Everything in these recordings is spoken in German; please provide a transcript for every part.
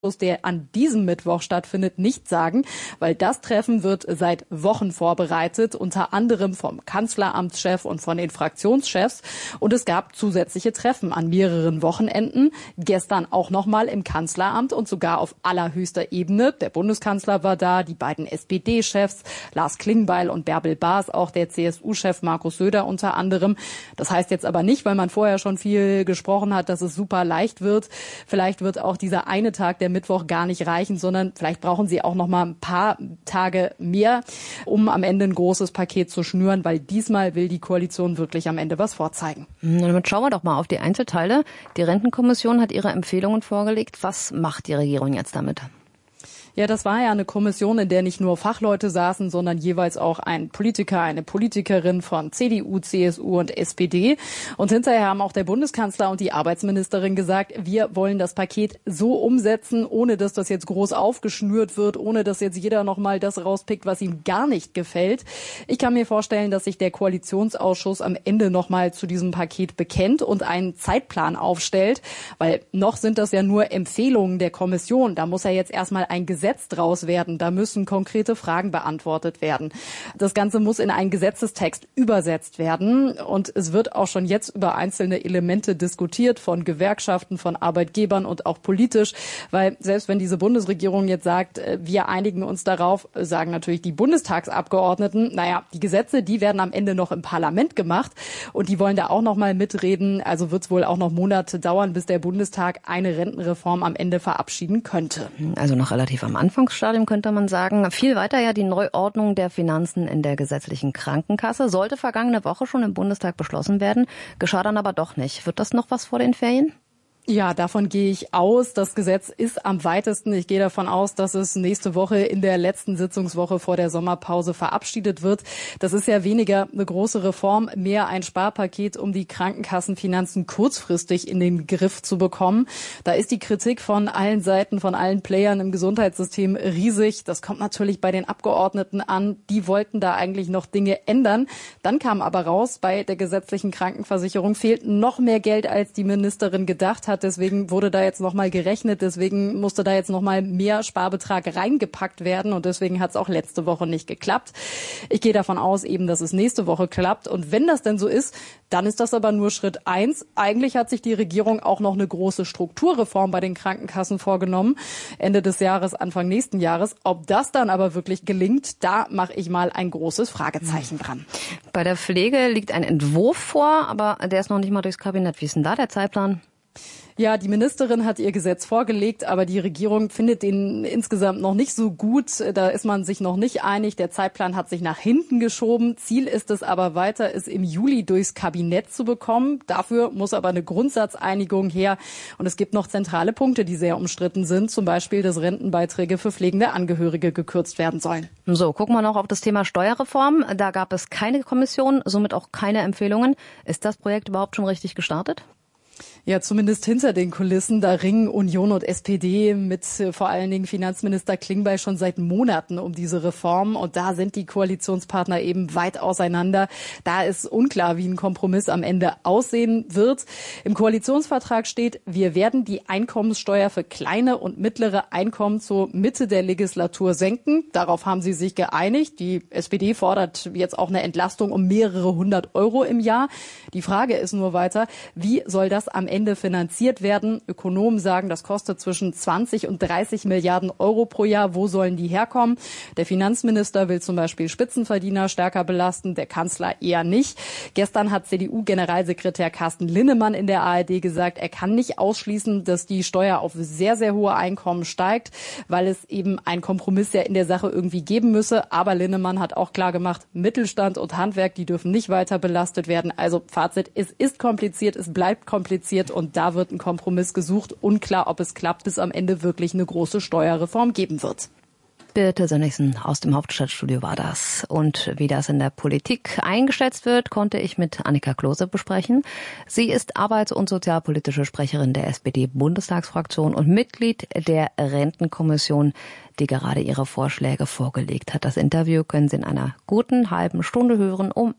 der an diesem Mittwoch stattfindet, nicht sagen, weil das Treffen wird seit Wochen vorbereitet, unter anderem vom Kanzleramtschef und von den Fraktionschefs. Und es gab zusätzliche Treffen an mehreren Wochenenden. Gestern auch nochmal im Kanzleramt und sogar auf allerhöchster Ebene. Der Bundeskanzler war da, die beiden SPD-Chefs, Lars Klingbeil und Bärbel Baas, auch der CSU-Chef Markus Söder unter anderem. Das heißt jetzt aber nicht, weil man vorher schon viel gesprochen hat, dass es super leicht wird. Vielleicht wird auch dieser eine Tag, der Mittwoch, gar nicht reichen, sondern vielleicht brauchen sie auch noch mal ein paar Tage mehr, um am Ende ein großes Paket zu schnüren, weil diesmal will die Koalition wirklich am Ende was vorzeigen. Damit schauen wir doch mal auf die Einzelteile. Die Rentenkommission hat ihre Empfehlungen vorgelegt. Was macht die Regierung jetzt damit? Ja, das war ja eine Kommission, in der nicht nur Fachleute saßen, sondern jeweils auch ein Politiker, eine Politikerin von CDU, CSU und SPD. Und hinterher haben auch der Bundeskanzler und die Arbeitsministerin gesagt, wir wollen das Paket so umsetzen, ohne dass das jetzt groß aufgeschnürt wird, ohne dass jetzt jeder nochmal das rauspickt, was ihm gar nicht gefällt. Ich kann mir vorstellen, dass sich der Koalitionsausschuss am Ende nochmal zu diesem Paket bekennt und einen Zeitplan aufstellt, weil noch sind das ja nur Empfehlungen der Kommission. Da muss ja jetzt erstmal ein Gesetz draus werden. Da müssen konkrete Fragen beantwortet werden. Das Ganze muss in einen Gesetzestext übersetzt werden. Und es wird auch schon jetzt über einzelne Elemente diskutiert von Gewerkschaften, von Arbeitgebern und auch politisch. Weil selbst wenn diese Bundesregierung jetzt sagt, wir einigen uns darauf, sagen natürlich die Bundestagsabgeordneten, naja, die Gesetze, die werden am Ende noch im Parlament gemacht. Und die wollen da auch noch mal mitreden. Also wird es wohl auch noch Monate dauern, bis der Bundestag eine Rentenreform am Ende verabschieden könnte. Also noch relativ am Anfangsstadium könnte man sagen. Viel weiter ja die Neuordnung der Finanzen in der gesetzlichen Krankenkasse. Sollte vergangene Woche schon im Bundestag beschlossen werden, geschah dann aber doch nicht. Wird das noch was vor den Ferien? Ja, davon gehe ich aus. Das Gesetz ist am weitesten. Ich gehe davon aus, dass es nächste Woche in der letzten Sitzungswoche vor der Sommerpause verabschiedet wird. Das ist ja weniger eine große Reform, mehr ein Sparpaket, um die Krankenkassenfinanzen kurzfristig in den Griff zu bekommen. Da ist die Kritik von allen Seiten, von allen Playern im Gesundheitssystem riesig. Das kommt natürlich bei den Abgeordneten an. Die wollten da eigentlich noch Dinge ändern. Dann kam aber raus, bei der gesetzlichen Krankenversicherung fehlt noch mehr Geld, als die Ministerin gedacht hat. Deswegen wurde da jetzt nochmal gerechnet, deswegen musste da jetzt nochmal mehr Sparbetrag reingepackt werden und deswegen hat es auch letzte Woche nicht geklappt. Ich gehe davon aus eben, dass es nächste Woche klappt und wenn das denn so ist, dann ist das aber nur Schritt 1. Eigentlich hat sich die Regierung auch noch eine große Strukturreform bei den Krankenkassen vorgenommen, Ende des Jahres, Anfang nächsten Jahres. Ob das dann aber wirklich gelingt, da mache ich mal ein großes Fragezeichen dran. Bei der Pflege liegt ein Entwurf vor, aber der ist noch nicht mal durchs Kabinett. Wie ist denn da der Zeitplan? Ja, die Ministerin hat ihr Gesetz vorgelegt, aber die Regierung findet den insgesamt noch nicht so gut. Da ist man sich noch nicht einig. Der Zeitplan hat sich nach hinten geschoben. Ziel ist es aber weiter, es im Juli durchs Kabinett zu bekommen. Dafür muss aber eine Grundsatzeinigung her. Und es gibt noch zentrale Punkte, die sehr umstritten sind. Zum Beispiel, dass Rentenbeiträge für pflegende Angehörige gekürzt werden sollen. So, gucken wir noch auf das Thema Steuerreform. Da gab es keine Kommission, somit auch keine Empfehlungen. Ist das Projekt überhaupt schon richtig gestartet? Ja, zumindest hinter den Kulissen. Da ringen Union und SPD mit vor allen Dingen Finanzminister Klingbeil schon seit Monaten um diese Reform. Und da sind die Koalitionspartner eben weit auseinander. Da ist unklar, wie ein Kompromiss am Ende aussehen wird. Im Koalitionsvertrag steht, wir werden die Einkommenssteuer für kleine und mittlere Einkommen zur Mitte der Legislatur senken. Darauf haben sie sich geeinigt. Die SPD fordert jetzt auch eine Entlastung um mehrere 100 € im Jahr. Die Frage ist nur weiter, wie soll das am Ende finanziert werden? Ökonomen sagen, das kostet zwischen 20 und 30 Milliarden € pro Jahr. Wo sollen die herkommen? Der Finanzminister will zum Beispiel Spitzenverdiener stärker belasten, der Kanzler eher nicht. Gestern hat CDU-Generalsekretär Carsten Linnemann in der ARD gesagt, er kann nicht ausschließen, dass die Steuer auf sehr, sehr hohe Einkommen steigt, weil es eben einen Kompromiss ja in der Sache irgendwie geben müsse. Aber Linnemann hat auch klar gemacht, Mittelstand und Handwerk, die dürfen nicht weiter belastet werden. Also Fazit, es ist kompliziert, es bleibt kompliziert und da wird ein Kompromiss gesucht. Unklar, ob es klappt, bis am Ende wirklich eine große Steuerreform geben wird. Birte Sönnigsen aus dem Hauptstadtstudio war das. Und wie das in der Politik eingeschätzt wird, konnte ich mit Annika Klose besprechen. Sie ist arbeits- und sozialpolitische Sprecherin der SPD-Bundestagsfraktion und Mitglied der Rentenkommission, die gerade ihre Vorschläge vorgelegt hat. Das Interview können Sie in einer guten halben Stunde hören um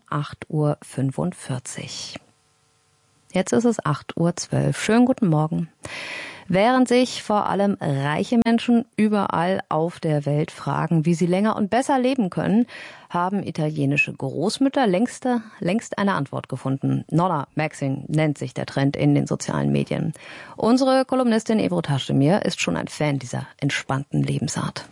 8:45 Uhr. Jetzt ist es 8:12 Uhr. Schönen guten Morgen. Während sich vor allem reiche Menschen überall auf der Welt fragen, wie sie länger und besser leben können, haben italienische Großmütter längst eine Antwort gefunden. Nonna Maxing nennt sich der Trend in den sozialen Medien. Unsere Kolumnistin Ebru Taschdemir ist schon ein Fan dieser entspannten Lebensart.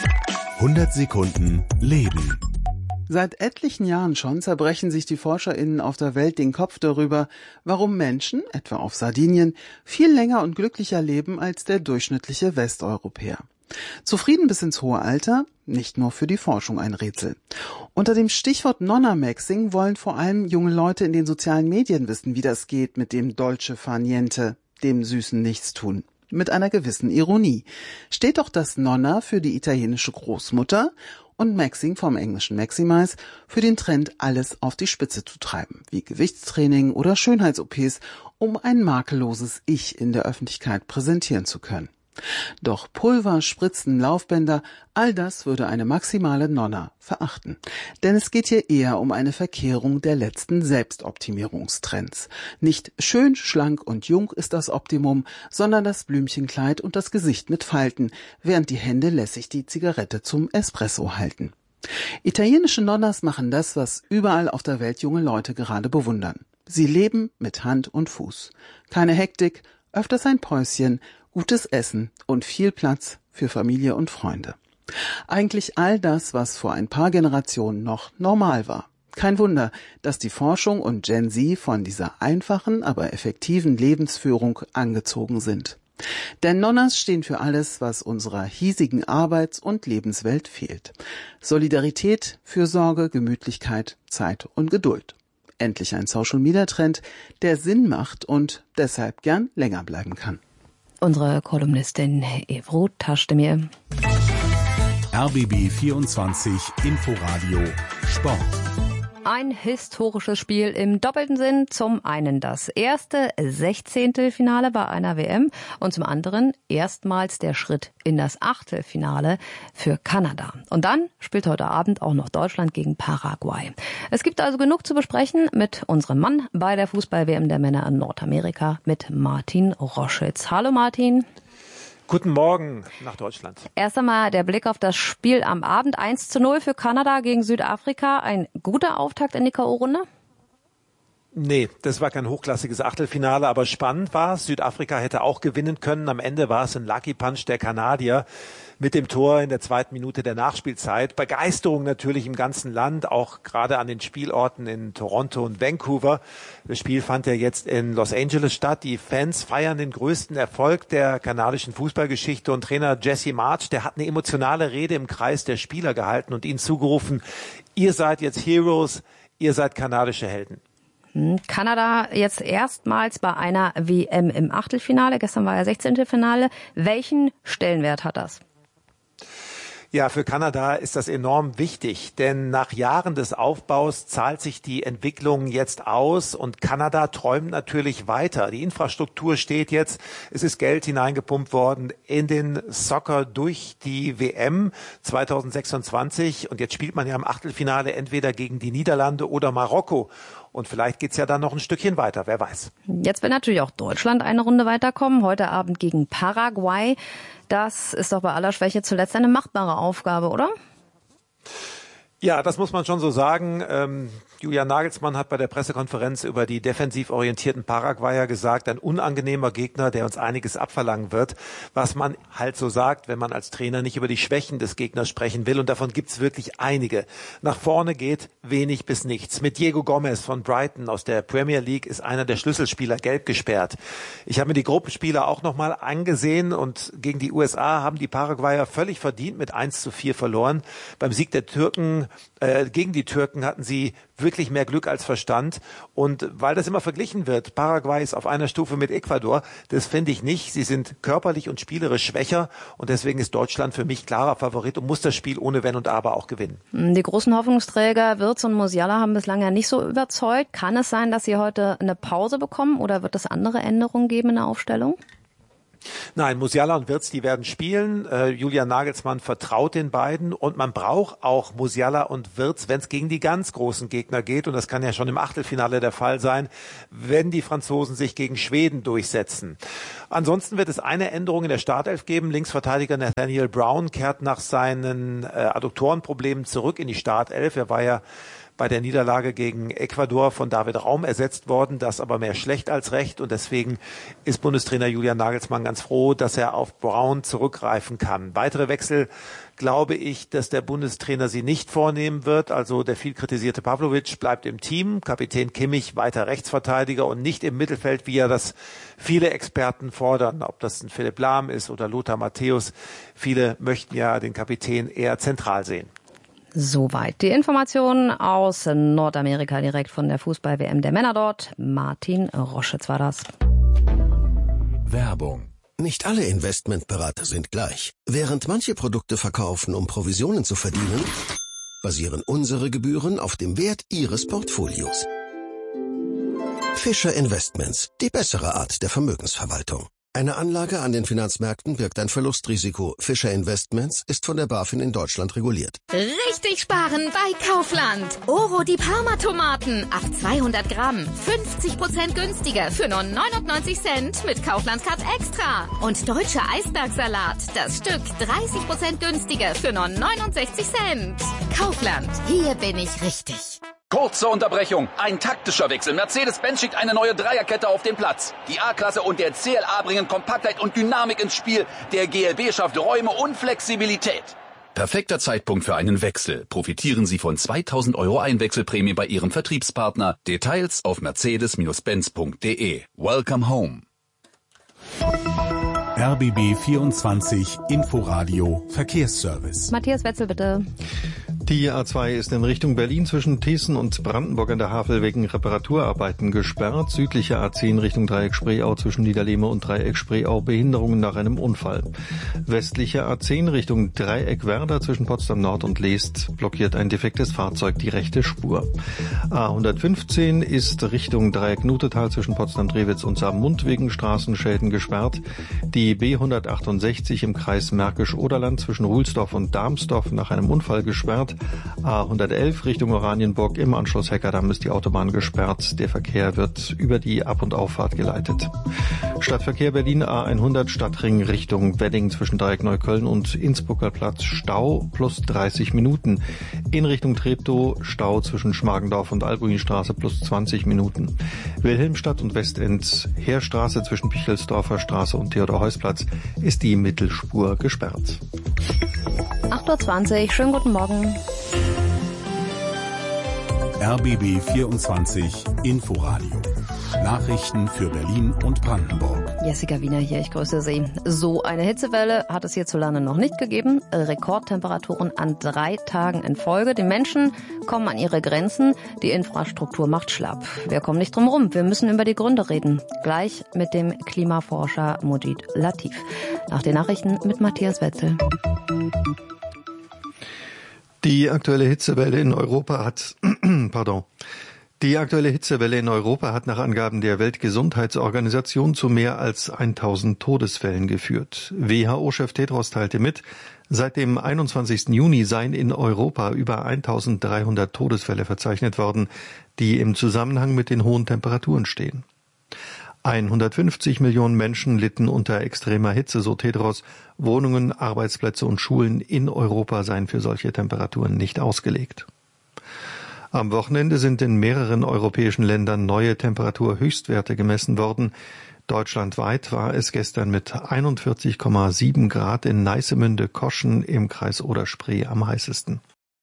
100 Sekunden Leben. Seit etlichen Jahren schon zerbrechen sich die ForscherInnen auf der Welt den Kopf darüber, warum Menschen, etwa auf Sardinien, viel länger und glücklicher leben als der durchschnittliche Westeuropäer. Zufrieden bis ins hohe Alter? Nicht nur für die Forschung ein Rätsel. Unter dem Stichwort Nonna Maxing wollen vor allem junge Leute in den sozialen Medien wissen, wie das geht mit dem Dolce far niente, dem süßen Nichtstun. Mit einer gewissen Ironie. Steht doch das Nonna für die italienische Großmutter und Maxing vom englischen Maximize für den Trend, alles auf die Spitze zu treiben, wie Gewichtstraining oder Schönheits-OPs, um ein makelloses Ich in der Öffentlichkeit präsentieren zu können. Doch Pulver, Spritzen, Laufbänder, all das würde eine maximale Nonna verachten. Denn es geht hier eher um eine Verkehrung der letzten Selbstoptimierungstrends. Nicht schön, schlank und jung ist das Optimum, sondern das Blümchenkleid und das Gesicht mit Falten, während die Hände lässig die Zigarette zum Espresso halten. Italienische Nonnas machen das, was überall auf der Welt junge Leute gerade bewundern. Sie leben mit Hand und Fuß. Keine Hektik, öfters ein Päuschen, gutes Essen und viel Platz für Familie und Freunde. Eigentlich all das, was vor ein paar Generationen noch normal war. Kein Wunder, dass die Forschung und Gen Z von dieser einfachen, aber effektiven Lebensführung angezogen sind. Denn Nonnas stehen für alles, was unserer hiesigen Arbeits- und Lebenswelt fehlt. Solidarität, Fürsorge, Gemütlichkeit, Zeit und Geduld. Endlich ein Social-Media-Trend, der Sinn macht und deshalb gern länger bleiben kann. Unsere Kolumnistin Ebru Taschdemir. RBB 24 Inforadio Sport. Ein historisches Spiel im doppelten Sinn. Zum einen das erste 16. Finale bei einer WM und zum anderen erstmals der Schritt in das Achtelfinale für Kanada. Und dann spielt heute Abend auch noch Deutschland gegen Paraguay. Es gibt also genug zu besprechen mit unserem Mann bei der Fußball-WM der Männer in Nordamerika, mit Martin Roschitz. Hallo Martin. Guten Morgen nach Deutschland. Erst einmal der Blick auf das Spiel am Abend. 1:0 für Kanada gegen Südafrika. Ein guter Auftakt in die K.O.-Runde? Nee, das war kein hochklassiges Achtelfinale, aber spannend war es. Südafrika hätte auch gewinnen können. Am Ende war es ein Lucky Punch der Kanadier mit dem Tor in der 2. Minute der Nachspielzeit. Begeisterung natürlich im ganzen Land, auch gerade an den Spielorten in Toronto und Vancouver. Das Spiel fand ja jetzt in Los Angeles statt. Die Fans feiern den größten Erfolg der kanadischen Fußballgeschichte und Trainer Jesse Marsch, der hat eine emotionale Rede im Kreis der Spieler gehalten und ihnen zugerufen, ihr seid jetzt Heroes, ihr seid kanadische Helden. Kanada jetzt erstmals bei einer WM im Achtelfinale. Gestern war ja 16. Finale. Welchen Stellenwert hat das? Ja, für Kanada ist das enorm wichtig, denn nach Jahren des Aufbaus zahlt sich die Entwicklung jetzt aus und Kanada träumt natürlich weiter. Die Infrastruktur steht jetzt, es ist Geld hineingepumpt worden in den Soccer durch die WM 2026 und jetzt spielt man ja im Achtelfinale entweder gegen die Niederlande oder Marokko. Und vielleicht geht's ja dann noch ein Stückchen weiter, wer weiß. Jetzt will natürlich auch Deutschland eine Runde weiterkommen. Heute Abend gegen Paraguay. Das ist doch bei aller Schwäche zuletzt eine machbare Aufgabe, oder? Ja, das muss man schon so sagen. Julian Nagelsmann hat bei der Pressekonferenz über die defensiv orientierten Paraguayer gesagt, ein unangenehmer Gegner, der uns einiges abverlangen wird, was man halt so sagt, wenn man als Trainer nicht über die Schwächen des Gegners sprechen will. Und davon gibt's wirklich einige. Nach vorne geht wenig bis nichts. Mit Diego Gomez von Brighton aus der Premier League ist einer der Schlüsselspieler gelb gesperrt. Ich habe mir die Gruppenspieler auch nochmal angesehen und gegen die USA haben die Paraguayer völlig verdient mit 1:4 verloren. Beim Sieg der Türken gegen die Türken hatten sie wirklich mehr Glück als Verstand. Und weil das immer verglichen wird, Paraguay ist auf einer Stufe mit Ecuador, das finde ich nicht. Sie sind körperlich und spielerisch schwächer und deswegen ist Deutschland für mich klarer Favorit und muss das Spiel ohne Wenn und Aber auch gewinnen. Die großen Hoffnungsträger Wirtz und Musiala haben bislang ja nicht so überzeugt. Kann es sein, dass sie heute eine Pause bekommen oder wird es andere Änderungen geben in der Aufstellung? Nein, Musiala und Wirtz, die werden spielen. Julian Nagelsmann vertraut den beiden und man braucht auch Musiala und Wirtz, wenn es gegen die ganz großen Gegner geht. Und das kann ja schon im Achtelfinale der Fall sein, wenn die Franzosen sich gegen Schweden durchsetzen. Ansonsten wird es eine Änderung in der Startelf geben. Linksverteidiger Nathaniel Brown kehrt nach seinen Adduktorenproblemen zurück in die Startelf. Er war ja bei der Niederlage gegen Ecuador von David Raum ersetzt worden, das aber mehr schlecht als recht und deswegen ist Bundestrainer Julian Nagelsmann ganz froh, dass er auf Brown zurückgreifen kann. Weitere Wechsel glaube ich, dass der Bundestrainer sie nicht vornehmen wird, also der viel kritisierte Pavlovic bleibt im Team, Kapitän Kimmich weiter Rechtsverteidiger und nicht im Mittelfeld, wie ja das viele Experten fordern, ob das ein Philipp Lahm ist oder Lothar Matthäus. Viele möchten ja den Kapitän eher zentral sehen. Soweit die Informationen aus Nordamerika direkt von der Fußball-WM der Männer dort. Martin Roschitz war das. Werbung. Nicht alle Investmentberater sind gleich. Während manche Produkte verkaufen, um Provisionen zu verdienen, basieren unsere Gebühren auf dem Wert Ihres Portfolios. Fischer Investments, die bessere Art der Vermögensverwaltung. Eine Anlage an den Finanzmärkten birgt ein Verlustrisiko. Fischer Investments ist von der BaFin in Deutschland reguliert. Richtig sparen bei Kaufland. Oro die Parma-Tomaten ab 200 Gramm. 50% günstiger für nur 99 Cent mit Kaufland Card Extra. Und deutscher Eisbergsalat. Das Stück 30% günstiger für nur 69 Cent. Kaufland. Hier bin ich richtig. Kurze Unterbrechung, ein taktischer Wechsel. Mercedes-Benz schickt eine neue Dreierkette auf den Platz. Die A-Klasse und der CLA bringen Kompaktheit und Dynamik ins Spiel. Der GLB schafft Räume und Flexibilität. Perfekter Zeitpunkt für einen Wechsel. Profitieren Sie von 2.000 € Einwechselprämie bei Ihrem Vertriebspartner. Details auf mercedes-benz.de. Welcome home. RBB 24 Inforadio Verkehrsservice. Matthias Wetzel, bitte. Die A2 ist in Richtung Berlin zwischen Thesen und Brandenburg an der Havel wegen Reparaturarbeiten gesperrt. Südliche A10 Richtung Dreieck Spreeau zwischen Niederlehme und Dreieck Spreeau Behinderungen nach einem Unfall. Westliche A10 Richtung Dreieck Werder zwischen Potsdam Nord und Leest blockiert ein defektes Fahrzeug die rechte Spur. A115 ist Richtung Dreieck Nutetal zwischen Potsdam-Drewitz und Saarmund wegen Straßenschäden gesperrt. Die B168 im Kreis Märkisch-Oderland zwischen Ruhlsdorf und Darmsdorf nach einem Unfall gesperrt. A111 Richtung Oranienburg im Anschluss Heckerdamm ist die Autobahn gesperrt. Der Verkehr wird über die Ab- und Auffahrt geleitet. Stadtverkehr Berlin A100 Stadtring Richtung Wedding zwischen Dreieck Neukölln und Innsbrucker Platz Stau plus 30 Minuten. In Richtung Treptow Stau zwischen Schmargendorf und Albuinstraße plus 20 Minuten. Wilhelmstadt und Westend Heerstraße zwischen Pichelsdorfer Straße und Theodor-Heuss-Platz ist die Mittelspur gesperrt. 8:20 Uhr, schönen guten Morgen. RBB 24 Inforadio. Nachrichten für Berlin und Brandenburg. Jessica Wiener hier, ich grüße Sie. So eine Hitzewelle hat es hierzulande noch nicht gegeben. Rekordtemperaturen an 3 Tagen in Folge. Die Menschen kommen an ihre Grenzen, die Infrastruktur macht schlapp. Wir kommen nicht drum rum, wir müssen über die Gründe reden. Gleich mit dem Klimaforscher Mojid Latif. Nach den Nachrichten mit Matthias Wetzel. Die aktuelle Hitzewelle in Europa hat nach Angaben der Weltgesundheitsorganisation zu mehr als 1000 Todesfällen geführt. WHO-Chef Tedros teilte mit, seit dem 21. Juni seien in Europa über 1300 Todesfälle verzeichnet worden, die im Zusammenhang mit den hohen Temperaturen stehen. 150 Millionen Menschen litten unter extremer Hitze, so Tedros. Wohnungen, Arbeitsplätze und Schulen in Europa seien für solche Temperaturen nicht ausgelegt. Am Wochenende sind in mehreren europäischen Ländern neue Temperaturhöchstwerte gemessen worden. Deutschlandweit war es gestern mit 41,7 Grad in Neissemünde-Koschen im Kreis Oder-Spree am heißesten.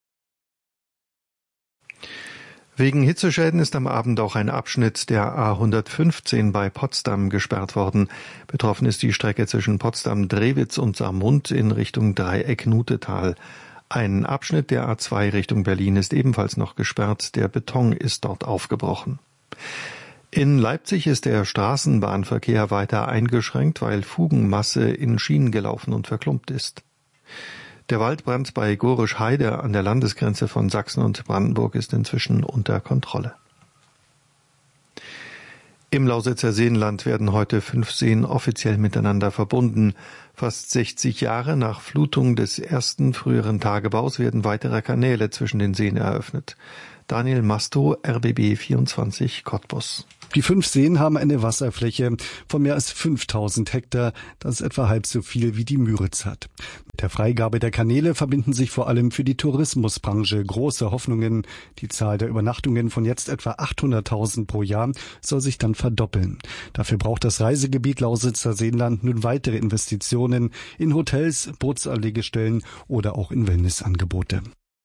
Wegen Hitzeschäden ist am Abend auch ein Abschnitt der A115 bei Potsdam gesperrt worden. Betroffen ist die Strecke zwischen Potsdam-Drewitz und Saarmund in Richtung Dreieck-Nutetal. Ein Abschnitt der A2 Richtung Berlin ist ebenfalls noch gesperrt. Der Beton ist dort aufgebrochen. In Leipzig ist der Straßenbahnverkehr weiter eingeschränkt, weil Fugenmasse in Schienen gelaufen und verklumpt ist. Der Waldbrand bei Gorisch-Heide an der Landesgrenze von Sachsen und Brandenburg ist inzwischen unter Kontrolle. Im Lausitzer Seenland werden heute 5 Seen offiziell miteinander verbunden. Fast 60 Jahre nach Flutung des ersten früheren Tagebaus werden weitere Kanäle zwischen den Seen eröffnet. Daniel Masto, RBB 24 Cottbus. Die 5 Seen haben eine Wasserfläche von mehr als 5000 Hektar. Das ist etwa halb so viel wie die Müritz hat. Mit der Freigabe der Kanäle verbinden sich vor allem für die Tourismusbranche große Hoffnungen. Die Zahl der Übernachtungen von jetzt etwa 800.000 pro Jahr soll sich dann verdoppeln. Dafür braucht das Reisegebiet Lausitzer Seenland nun weitere Investitionen in Hotels, Bootsanlegestellen oder auch in Wellnessangebote.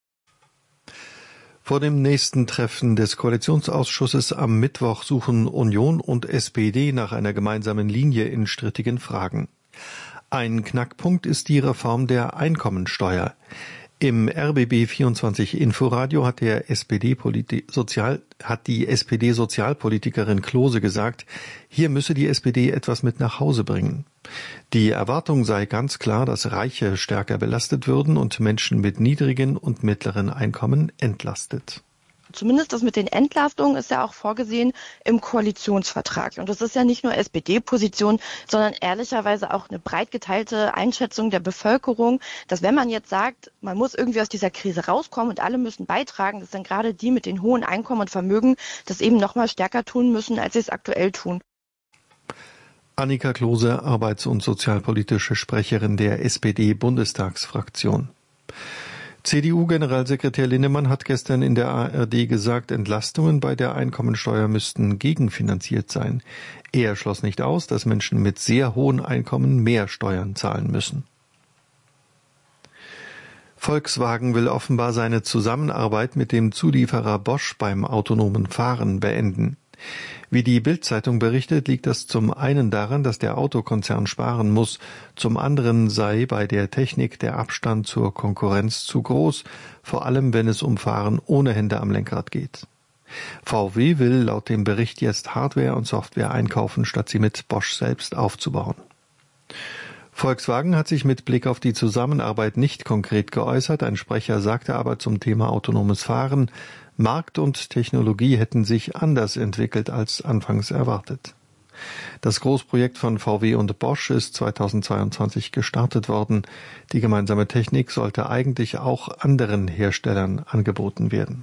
Vor dem nächsten Treffen des Koalitionsausschusses am Mittwoch suchen Union und SPD nach einer gemeinsamen Linie in strittigen Fragen. Ein Knackpunkt ist die Reform der Einkommensteuer. Im RBB 24 Inforadio hat die SPD-Sozialpolitikerin Klose gesagt, hier müsse die SPD etwas mit nach Hause bringen. Die Erwartung sei ganz klar, dass Reiche stärker belastet würden und Menschen mit niedrigen und mittleren Einkommen entlastet. Zumindest das mit den Entlastungen ist ja auch vorgesehen im Koalitionsvertrag. Und das ist ja nicht nur SPD-Position, sondern ehrlicherweise auch eine breit geteilte Einschätzung der Bevölkerung, dass wenn man jetzt sagt, man muss irgendwie aus dieser Krise rauskommen und alle müssen beitragen, dass dann gerade die mit den hohen Einkommen und Vermögen das eben noch mal stärker tun müssen, als sie es aktuell tun. Annika Klose, arbeits- und sozialpolitische Sprecherin der SPD-Bundestagsfraktion. CDU-Generalsekretär Linnemann hat gestern in der ARD gesagt, Entlastungen bei der Einkommensteuer müssten gegenfinanziert sein. Er schloss nicht aus, dass Menschen mit sehr hohen Einkommen mehr Steuern zahlen müssen. Volkswagen will offenbar seine Zusammenarbeit mit dem Zulieferer Bosch beim autonomen Fahren beenden. Wie die Bild-Zeitung berichtet, liegt das zum einen daran, dass der Autokonzern sparen muss, zum anderen sei bei der Technik der Abstand zur Konkurrenz zu groß, vor allem wenn es um Fahren ohne Hände am Lenkrad geht. VW will laut dem Bericht jetzt Hardware und Software einkaufen, statt sie mit Bosch selbst aufzubauen. Volkswagen hat sich mit Blick auf die Zusammenarbeit nicht konkret geäußert, ein Sprecher sagte aber zum Thema autonomes Fahren, Markt und Technologie hätten sich anders entwickelt als anfangs erwartet. Das Großprojekt von VW und Bosch ist 2022 gestartet worden. Die gemeinsame Technik sollte eigentlich auch anderen Herstellern angeboten werden.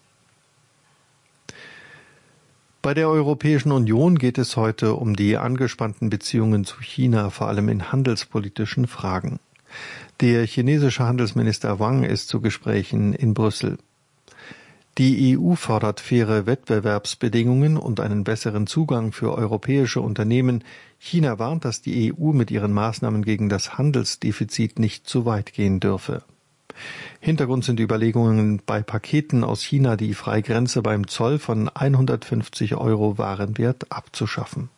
Bei der Europäischen Union geht es heute um die angespannten Beziehungen zu China, vor allem in handelspolitischen Fragen. Der chinesische Handelsminister Wang ist zu Gesprächen in Brüssel. Die EU fordert faire Wettbewerbsbedingungen und einen besseren Zugang für europäische Unternehmen. China warnt, dass die EU mit ihren Maßnahmen gegen das Handelsdefizit nicht zu weit gehen dürfe. Hintergrund sind Überlegungen, bei Paketen aus China die Freigrenze beim Zoll von 150 € Warenwert abzuschaffen.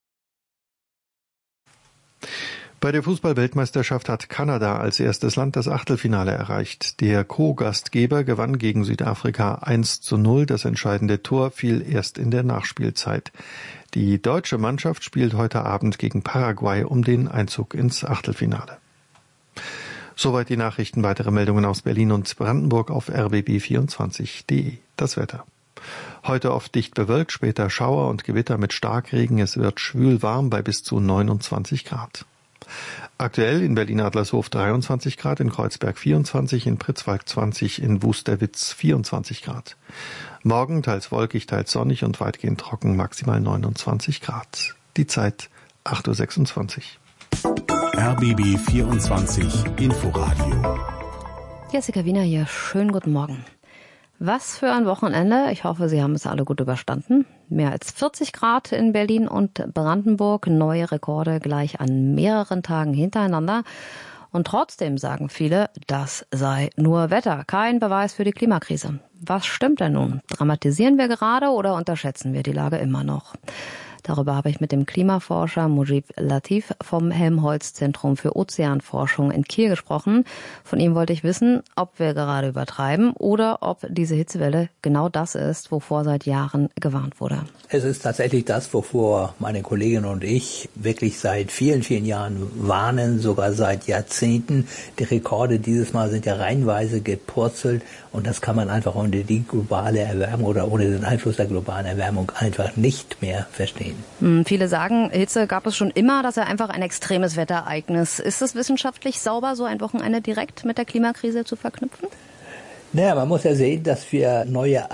Bei der Fußball-Weltmeisterschaft hat Kanada als erstes Land das Achtelfinale erreicht. Der Co-Gastgeber gewann gegen Südafrika 1:0. Das entscheidende Tor fiel erst in der Nachspielzeit. Die deutsche Mannschaft spielt heute Abend gegen Paraguay um den Einzug ins Achtelfinale. Soweit die Nachrichten. Weitere Meldungen aus Berlin und Brandenburg auf rbb24.de. Das Wetter. Heute oft dicht bewölkt, später Schauer und Gewitter mit Starkregen. Es wird schwül warm bei bis zu 29 Grad. Aktuell in Berlin-Adlershof 23 Grad, in Kreuzberg 24, in Pritzwalk 20, in Wusterwitz 24 Grad. Morgen teils wolkig, teils sonnig und weitgehend trocken, maximal 29 Grad. Die Zeit 8:26 Uhr. RBB 24 Inforadio. Jessica Wiener hier, schönen guten Morgen. Was für ein Wochenende. Ich hoffe, Sie haben es alle gut überstanden. Mehr als 40 Grad in Berlin und Brandenburg. Neue Rekorde gleich an mehreren Tagen hintereinander. Und trotzdem sagen viele, das sei nur Wetter. Kein Beweis für die Klimakrise. Was stimmt denn nun? Dramatisieren wir gerade oder unterschätzen wir die Lage immer noch? Darüber habe ich mit dem Klimaforscher Mujib Latif vom Helmholtz-Zentrum für Ozeanforschung in Kiel gesprochen. Von ihm wollte ich wissen, ob wir gerade übertreiben oder ob diese Hitzewelle genau das ist, wovor seit Jahren gewarnt wurde. Es ist tatsächlich das, wovor meine Kollegin und ich wirklich seit vielen, vielen Jahren warnen, sogar seit Jahrzehnten. Die Rekorde dieses Mal sind ja reihenweise gepurzelt und das kann man einfach ohne die globale Erwärmung oder ohne den Einfluss der globalen Erwärmung einfach nicht mehr verstehen. sehen. Viele sagen, Hitze gab es schon immer, das ist ja einfach ein extremes Wetterereignis. Ist es wissenschaftlich sauber, so ein Wochenende direkt mit der Klimakrise zu verknüpfen? Naja, man muss ja sehen, dass wir neue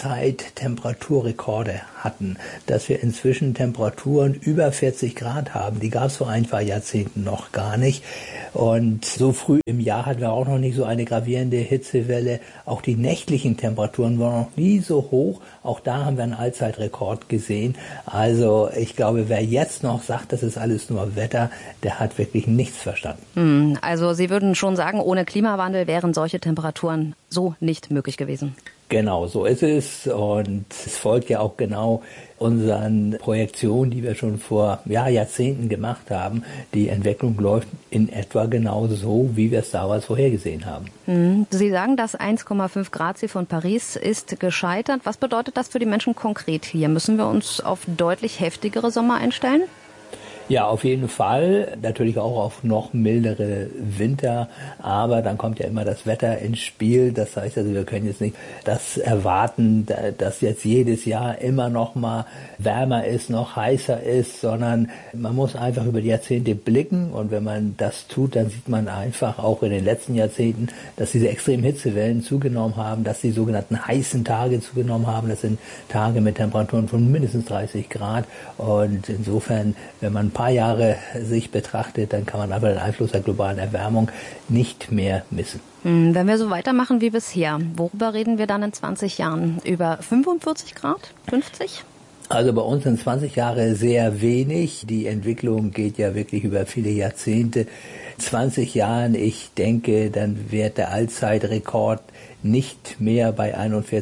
Allzeit-Temperaturrekorde hatten, dass wir inzwischen Temperaturen über 40 Grad haben. Die gab es vor ein paar Jahrzehnten noch gar nicht. Und so früh im Jahr hatten wir auch noch nicht so eine gravierende Hitzewelle. Auch die nächtlichen Temperaturen waren noch nie so hoch. Auch da haben wir einen Allzeitrekord gesehen. Also ich glaube, wer jetzt noch sagt, das ist alles nur Wetter, der hat wirklich nichts verstanden. Also Sie würden schon sagen, ohne Klimawandel wären solche Temperaturen so nicht möglich gewesen. Genau, so ist es. Und es folgt ja auch genau unseren Projektionen, die wir schon vor Jahrzehnten gemacht haben. Die Entwicklung läuft in etwa genau so, wie wir es damals vorhergesehen haben. Sie sagen, das 1,5 Grad Ziel von Paris ist gescheitert. Was bedeutet das für die Menschen konkret hier? Müssen wir uns auf deutlich heftigere Sommer einstellen? Ja, auf jeden Fall. Natürlich auch auf noch mildere Winter. Aber dann kommt ja immer das Wetter ins Spiel. Das heißt also, wir können jetzt nicht das erwarten, dass jetzt jedes Jahr immer noch mal wärmer ist, noch heißer ist, sondern man muss einfach über die Jahrzehnte blicken. Und wenn man das tut, dann sieht man einfach auch in den letzten Jahrzehnten, dass diese extremen Hitzewellen zugenommen haben, dass die sogenannten heißen Tage zugenommen haben. Das sind Tage mit Temperaturen von mindestens 30 Grad. Und insofern, wenn man ein paar Jahre sich betrachtet, dann kann man aber den Einfluss der globalen Erwärmung nicht mehr missen. Wenn wir so weitermachen wie bisher, worüber reden wir dann in 20 Jahren? Über 45 Grad? 50? Also bei uns sind 20 Jahre sehr wenig. Die Entwicklung geht ja wirklich über viele Jahrzehnte. 20 Jahren, ich denke, dann wird der Allzeitrekord nicht mehr bei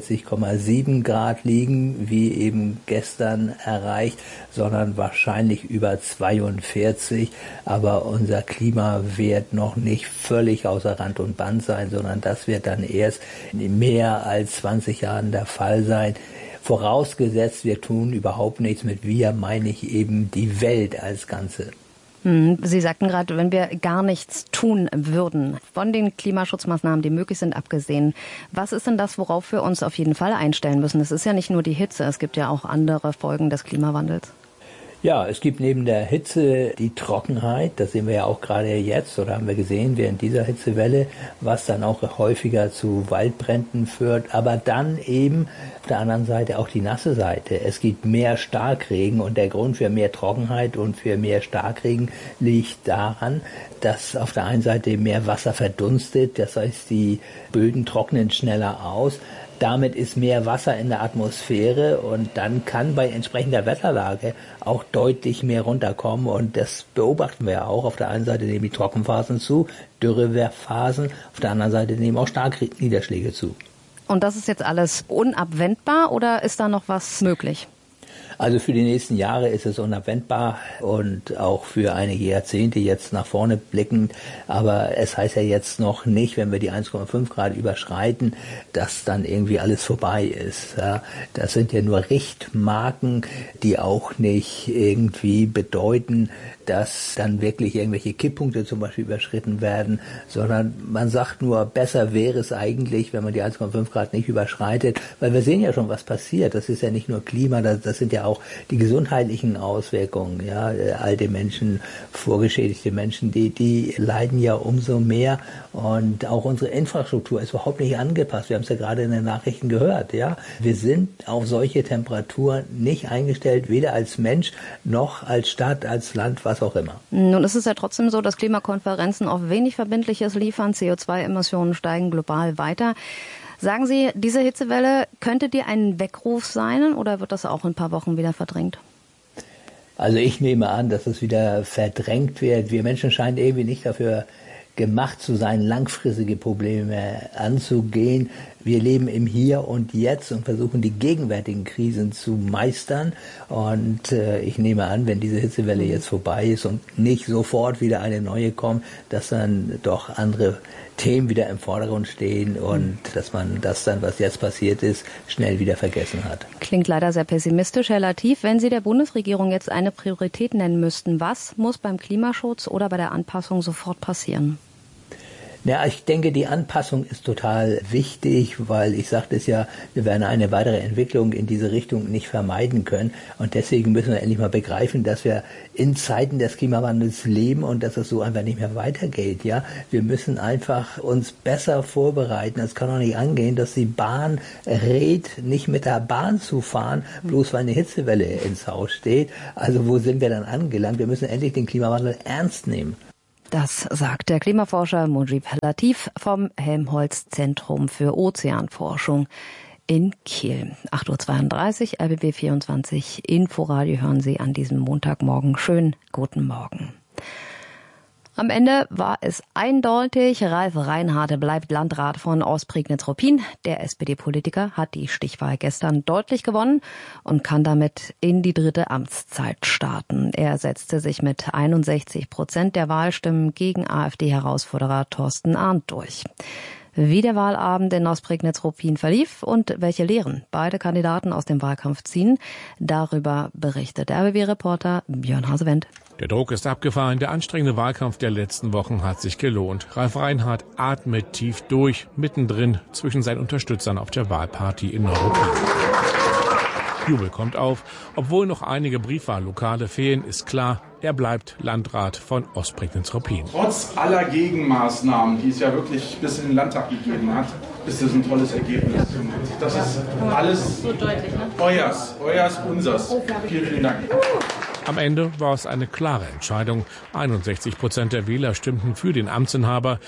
41,7 Grad liegen, wie eben gestern erreicht, sondern wahrscheinlich über 42. Aber unser Klima wird noch nicht völlig außer Rand und Band sein, sondern das wird dann erst in mehr als 20 Jahren der Fall sein. Vorausgesetzt, wir tun überhaupt nichts. Mit wir meine ich eben die Welt als Ganze. Sie sagten gerade, wenn wir gar nichts tun würden, von den Klimaschutzmaßnahmen, die möglich sind, abgesehen. Was ist denn das, worauf wir uns auf jeden Fall einstellen müssen? Es ist ja nicht nur die Hitze, es gibt ja auch andere Folgen des Klimawandels. Ja, es gibt neben der Hitze die Trockenheit, das sehen wir ja auch gerade jetzt oder haben wir gesehen während dieser Hitzewelle, was dann auch häufiger zu Waldbränden führt, aber dann eben auf der anderen Seite auch die nasse Seite. Es gibt mehr Starkregen und der Grund für mehr Trockenheit und für mehr Starkregen liegt daran, dass auf der einen Seite mehr Wasser verdunstet, das heißt die Böden trocknen schneller aus. Damit ist mehr Wasser in der Atmosphäre und dann kann bei entsprechender Wetterlage auch deutlich mehr runterkommen und das beobachten wir ja auch. Auf der einen Seite nehmen die Trockenphasen zu, Dürrephasen, auf der anderen Seite nehmen auch Starkniederschläge zu. Und das ist jetzt alles unabwendbar oder ist da noch was möglich? Also für die nächsten Jahre ist es unabwendbar und auch für einige Jahrzehnte jetzt nach vorne blickend. Aber es heißt ja jetzt noch nicht, wenn wir die 1,5 Grad überschreiten, dass dann irgendwie alles vorbei ist. Ja, das sind ja nur Richtmarken, die auch nicht irgendwie bedeuten, dass dann wirklich irgendwelche Kipppunkte zum Beispiel überschritten werden, sondern man sagt nur, besser wäre es eigentlich, wenn man die 1,5 Grad nicht überschreitet, weil wir sehen ja schon, was passiert. Das ist ja nicht nur Klima, das sind ja auch die gesundheitlichen Auswirkungen. Ja, alte Menschen, vorgeschädigte Menschen, die leiden ja umso mehr und auch unsere Infrastruktur ist überhaupt nicht angepasst. Wir haben es ja gerade in den Nachrichten gehört. Ja, wir sind auf solche Temperaturen nicht eingestellt, weder als Mensch noch als Stadt, als Land, was auch immer. Nun ist es ja trotzdem so, dass Klimakonferenzen auf wenig Verbindliches liefern. CO2-Emissionen steigen global weiter. Sagen Sie, diese Hitzewelle, könnte die ein Weckruf sein oder wird das auch in ein paar Wochen wieder verdrängt? Also ich nehme an, dass es wieder verdrängt wird. Wir Menschen scheinen irgendwie nicht dafür gemacht zu sein, langfristige Probleme anzugehen. Wir leben im Hier und Jetzt und versuchen, die gegenwärtigen Krisen zu meistern. Und ich nehme an, wenn diese Hitzewelle jetzt vorbei ist und nicht sofort wieder eine neue kommt, dass dann doch andere Themen wieder im Vordergrund stehen und dass man das dann, was jetzt passiert ist, schnell wieder vergessen hat. Klingt leider sehr pessimistisch, Herr Latif. Wenn Sie der Bundesregierung jetzt eine Priorität nennen müssten, was muss beim Klimaschutz oder bei der Anpassung sofort passieren? Ja, ich denke, die Anpassung ist total wichtig, weil ich sagte es ja, wir werden eine weitere Entwicklung in diese Richtung nicht vermeiden können. Und deswegen müssen wir endlich mal begreifen, dass wir in Zeiten des Klimawandels leben und dass es so einfach nicht mehr weitergeht. Ja, wir müssen einfach uns besser vorbereiten. Es kann doch nicht angehen, dass die Bahn rät, nicht mit der Bahn zu fahren, bloß weil eine Hitzewelle ins Haus steht. Also wo sind wir dann angelangt? Wir müssen endlich den Klimawandel ernst nehmen. Das sagt der Klimaforscher Mujib Latif vom Helmholtz-Zentrum für Ozeanforschung in Kiel. 8.32 Uhr, RBB 24 Inforadio hören Sie an diesem Montagmorgen. Schönen guten Morgen. Am Ende war es eindeutig, Ralf Reinhardt bleibt Landrat von Ostprignitz-Ruppin. Der SPD-Politiker hat die Stichwahl gestern deutlich gewonnen und kann damit in die 3. Amtszeit starten. Er setzte sich mit 61% der Wahlstimmen gegen AfD-Herausforderer Thorsten Arndt durch. Wie der Wahlabend in Ostprignitz-Ruppin verlief und welche Lehren beide Kandidaten aus dem Wahlkampf ziehen, darüber berichtet der RBB-Reporter Björn Hasewendt. Der Druck ist abgefallen, der anstrengende Wahlkampf der letzten Wochen hat sich gelohnt. Ralf Reinhardt atmet tief durch, mittendrin zwischen seinen Unterstützern auf der Wahlparty in Neuruppin. Jubel kommt auf. Obwohl noch einige Briefwahllokale fehlen, ist klar, er bleibt Landrat von Ostprignitz-Ruppin. Trotz aller Gegenmaßnahmen, die es ja wirklich bis in den Landtag gegeben hat, ist das ein tolles Ergebnis. Das ist alles so deutlich, ne? Euers, unsers. Vielen, vielen Dank. Am Ende war es eine klare Entscheidung. 61% der Wähler stimmten für den Amtsinhaber,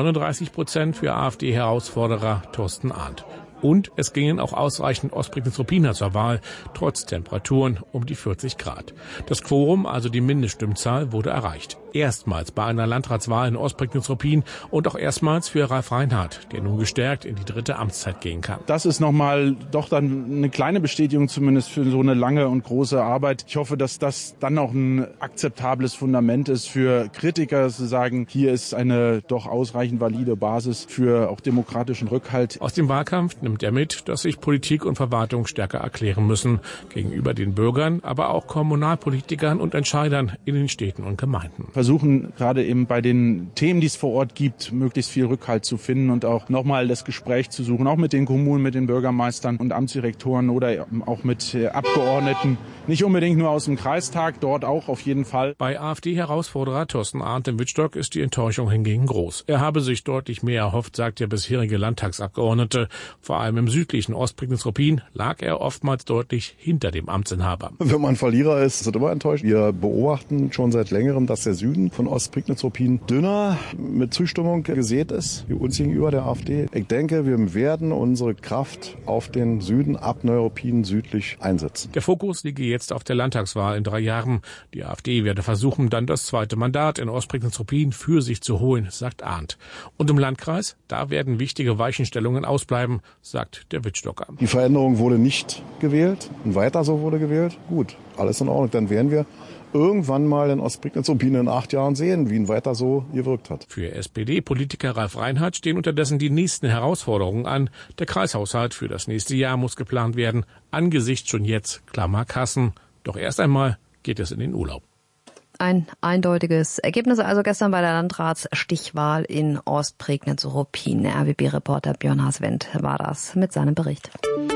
39% für AfD-Herausforderer Thorsten Arndt. Und es gingen auch ausreichend Ostprignitz-Ruppiner zur Wahl, trotz Temperaturen um die 40 Grad. Das Quorum, also die Mindeststimmzahl, wurde erreicht. Erstmals bei einer Landratswahl in Ostprignitz-Ruppin und auch erstmals für Ralf Reinhardt, der nun gestärkt in die 3. Amtszeit gehen kann. Das ist nochmal doch dann eine kleine Bestätigung zumindest für so eine lange und große Arbeit. Ich hoffe, dass das dann auch ein akzeptables Fundament ist für Kritiker, zu sagen, hier ist eine doch ausreichend valide Basis für auch demokratischen Rückhalt. Aus dem Wahlkampf nimmt er mit, dass sich Politik und Verwaltung stärker erklären müssen. Gegenüber den Bürgern, aber auch Kommunalpolitikern und Entscheidern in den Städten und Gemeinden. Versuchen gerade eben bei den Themen, die es vor Ort gibt, möglichst viel Rückhalt zu finden und auch nochmal das Gespräch zu suchen, auch mit den Kommunen, mit den Bürgermeistern und Amtsdirektoren oder auch mit Abgeordneten. Nicht unbedingt nur aus dem Kreistag, dort auch auf jeden Fall. Bei AfD-Herausforderer Thorsten Arndt im Wittstock ist die Enttäuschung hingegen groß. Er habe sich deutlich mehr erhofft, sagt der bisherige Landtagsabgeordnete. Vor allem im südlichen Ostprignitz-Ruppin lag er oftmals deutlich hinter dem Amtsinhaber. Wenn man Verlierer ist, ist es immer enttäuscht. Wir beobachten schon seit längerem, dass der Süden von Ostprignitz-Ruppin dünner mit Zustimmung gesät ist, wie uns gegenüber der AfD. Ich denke, wir werden unsere Kraft auf den Süden ab Neuruppin südlich einsetzen. Der Fokus liege jetzt auf der Landtagswahl in 3 Jahren. Die AfD werde versuchen, dann das 2. Mandat in Ostprignitz-Ruppin für sich zu holen, sagt Arndt. Und im Landkreis, da werden wichtige Weichenstellungen ausbleiben, sagt der Wittstocker. Die Veränderung wurde nicht gewählt und weiter so wurde gewählt. Gut, alles in Ordnung. Dann werden wir irgendwann mal in Ostprignitz-Ruppin in 8 Jahren sehen, wie ihn weiter so gewirkt hat. Für SPD-Politiker Ralf Reinhardt stehen unterdessen die nächsten Herausforderungen an. Der Kreishaushalt für das nächste Jahr muss geplant werden. Angesichts schon jetzt Klammerkassen. Doch erst einmal geht es in den Urlaub. Ein eindeutiges Ergebnis also gestern bei der Landratsstichwahl in Ostprignitz-Ruppin. RBB-Reporter Björn Hasewendt war das mit seinem Bericht.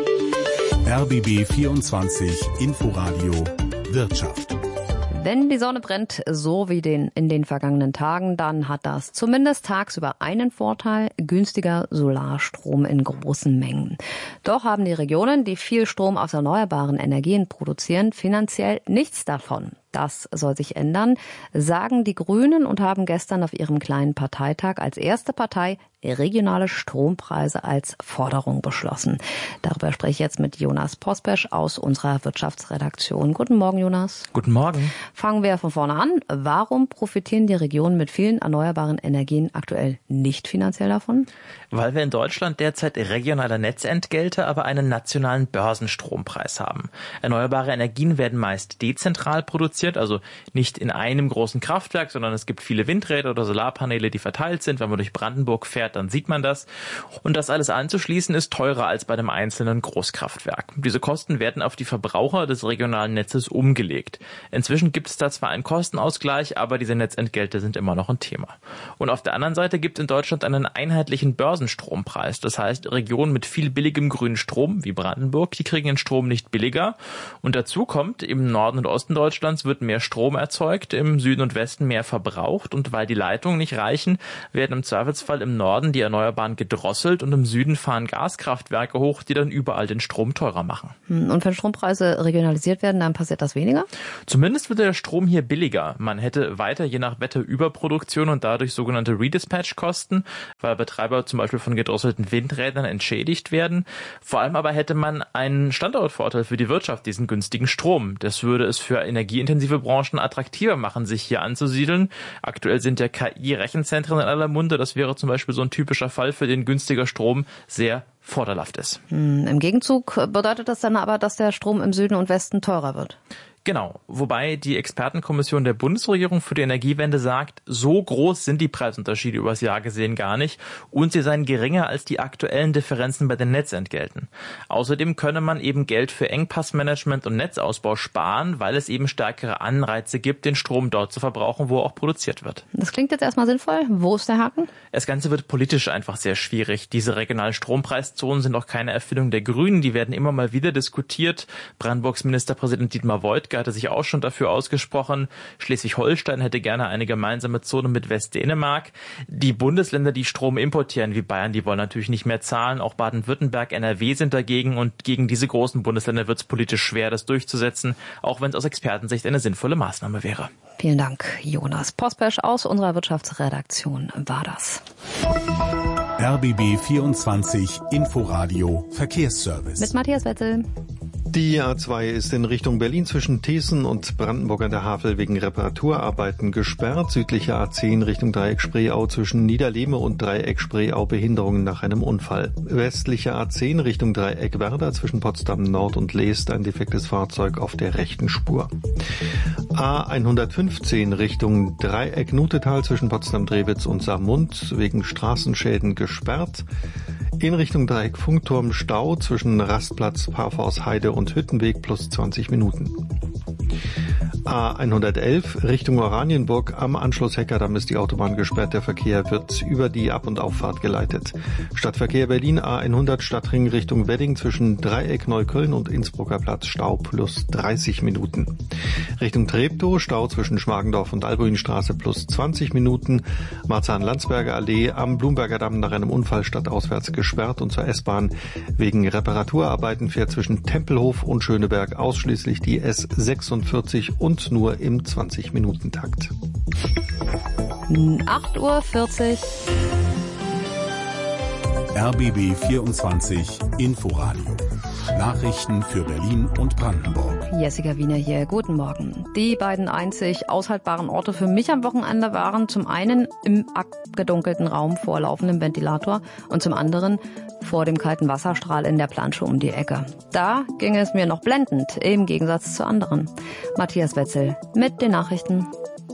RBB 24 Inforadio Wirtschaft. Wenn die Sonne brennt, so wie in den vergangenen Tagen, dann hat das zumindest tagsüber einen Vorteil: günstiger Solarstrom in großen Mengen. Doch haben die Regionen, die viel Strom aus erneuerbaren Energien produzieren, finanziell nichts davon. Das soll sich ändern, sagen die Grünen und haben gestern auf ihrem kleinen Parteitag als erste Partei regionale Strompreise als Forderung beschlossen. Darüber spreche ich jetzt mit Jonas Pospesch aus unserer Wirtschaftsredaktion. Guten Morgen, Jonas. Guten Morgen. Fangen wir von vorne an. Warum profitieren die Regionen mit vielen erneuerbaren Energien aktuell nicht finanziell davon? Weil wir in Deutschland derzeit regionale Netzentgelte, aber einen nationalen Börsenstrompreis haben. Erneuerbare Energien werden meist dezentral produziert, also nicht in einem großen Kraftwerk, sondern es gibt viele Windräder oder Solarpaneele, die verteilt sind. Wenn man durch Brandenburg fährt, fährt, dann sieht man das. Und das alles anzuschließen ist teurer als bei einem einzelnen Großkraftwerk. Diese Kosten werden auf die Verbraucher des regionalen Netzes umgelegt. Inzwischen gibt es da zwar einen Kostenausgleich, aber diese Netzentgelte sind immer noch ein Thema. Und auf der anderen Seite gibt es in Deutschland einen einheitlichen Börsenstrompreis. Das heißt, Regionen mit viel billigem grünen Strom, wie Brandenburg, die kriegen den Strom nicht billiger. Und dazu kommt, im Norden und Osten Deutschlands wird mehr Strom erzeugt, im Süden und Westen mehr verbraucht. Und weil die Leitungen nicht reichen, werden im Zweifelsfall im Norden die Erneuerbaren gedrosselt und im Süden fahren Gaskraftwerke hoch, die dann überall den Strom teurer machen. Und wenn Strompreise regionalisiert werden, dann passiert das weniger? Zumindest wird der Strom hier billiger. Man hätte weiter je nach Wetter Überproduktion und dadurch sogenannte Redispatch-Kosten, weil Betreiber zum Beispiel von gedrosselten Windrädern entschädigt werden. Vor allem aber hätte man einen Standortvorteil für die Wirtschaft, diesen günstigen Strom. Das würde es für energieintensive Branchen attraktiver machen, sich hier anzusiedeln. Aktuell sind ja KI-Rechenzentren in aller Munde. Das wäre zum Beispiel so ein typischer Fall, für den günstiger Strom sehr vorteilhaft ist. Im Gegenzug bedeutet das dann aber, dass der Strom im Süden und Westen teurer wird. Genau, wobei die Expertenkommission der Bundesregierung für die Energiewende sagt, so groß sind die Preisunterschiede übers Jahr gesehen gar nicht und sie seien geringer als die aktuellen Differenzen bei den Netzentgelten. Außerdem könne man eben Geld für Engpassmanagement und Netzausbau sparen, weil es eben stärkere Anreize gibt, den Strom dort zu verbrauchen, wo er auch produziert wird. Das klingt jetzt erstmal sinnvoll. Wo ist der Haken? Das Ganze wird politisch einfach sehr schwierig. Diese regionalen Strompreiszonen sind auch keine Erfindung der Grünen, die werden immer mal wieder diskutiert. Brandenburgs Ministerpräsident Dietmar Woidke hatte sich auch schon dafür ausgesprochen. Schleswig-Holstein hätte gerne eine gemeinsame Zone mit Westdänemark. Die Bundesländer, die Strom importieren, wie Bayern, die wollen natürlich nicht mehr zahlen. Auch Baden-Württemberg, NRW sind dagegen und gegen diese großen Bundesländer wird es politisch schwer, das durchzusetzen, auch wenn es aus Expertensicht eine sinnvolle Maßnahme wäre. Vielen Dank, Jonas Pospesch aus unserer Wirtschaftsredaktion war das. RBB 24 Inforadio Verkehrsservice. Mit Matthias Wetzel. Die A2 ist in Richtung Berlin zwischen Thesen und Brandenburg an der Havel wegen Reparaturarbeiten gesperrt. Südliche A10 Richtung Dreieck Spreeau zwischen Niederlehme und Dreieck Spreeau Behinderungen nach einem Unfall. Westliche A10 Richtung Dreieck Werder zwischen Potsdam Nord und Leest ein defektes Fahrzeug auf der rechten Spur. A115 Richtung Dreieck Nutetal zwischen Potsdam-Drewitz und Saarmund wegen Straßenschäden gesperrt. In Richtung Dreieck Funkturm Stau zwischen Rastplatz, Parforce-Heide und Hüttenweg plus 20 Minuten. A111 Richtung Oranienburg am Anschluss Heckerdamm ist die Autobahn gesperrt. Der Verkehr wird über die Ab- und Auffahrt geleitet. Stadtverkehr Berlin A100 Stadtring Richtung Wedding zwischen Dreieck Neukölln und Innsbrucker Platz Stau plus 30 Minuten. Richtung Treptow Stau zwischen Schmargendorf und Albuinstraße plus 20 Minuten. Marzahn-Landsberger Allee am Blumberger Damm nach einem Unfall stadtauswärts gesperrt und zur S-Bahn wegen Reparaturarbeiten fährt zwischen Tempelhof und Schöneberg ausschließlich die S46 und nur im 20-Minuten-Takt. 8:40 Uhr. RBB 24 Inforadio. Nachrichten für Berlin und Brandenburg. Jessica Wiener hier, guten Morgen. Die beiden einzig aushaltbaren Orte für mich am Wochenende waren zum einen im abgedunkelten Raum vor laufendem Ventilator und zum anderen vor dem kalten Wasserstrahl in der Plansche um die Ecke. Da ging es mir noch blendend, im Gegensatz zu anderen. Matthias Wetzel mit den Nachrichten.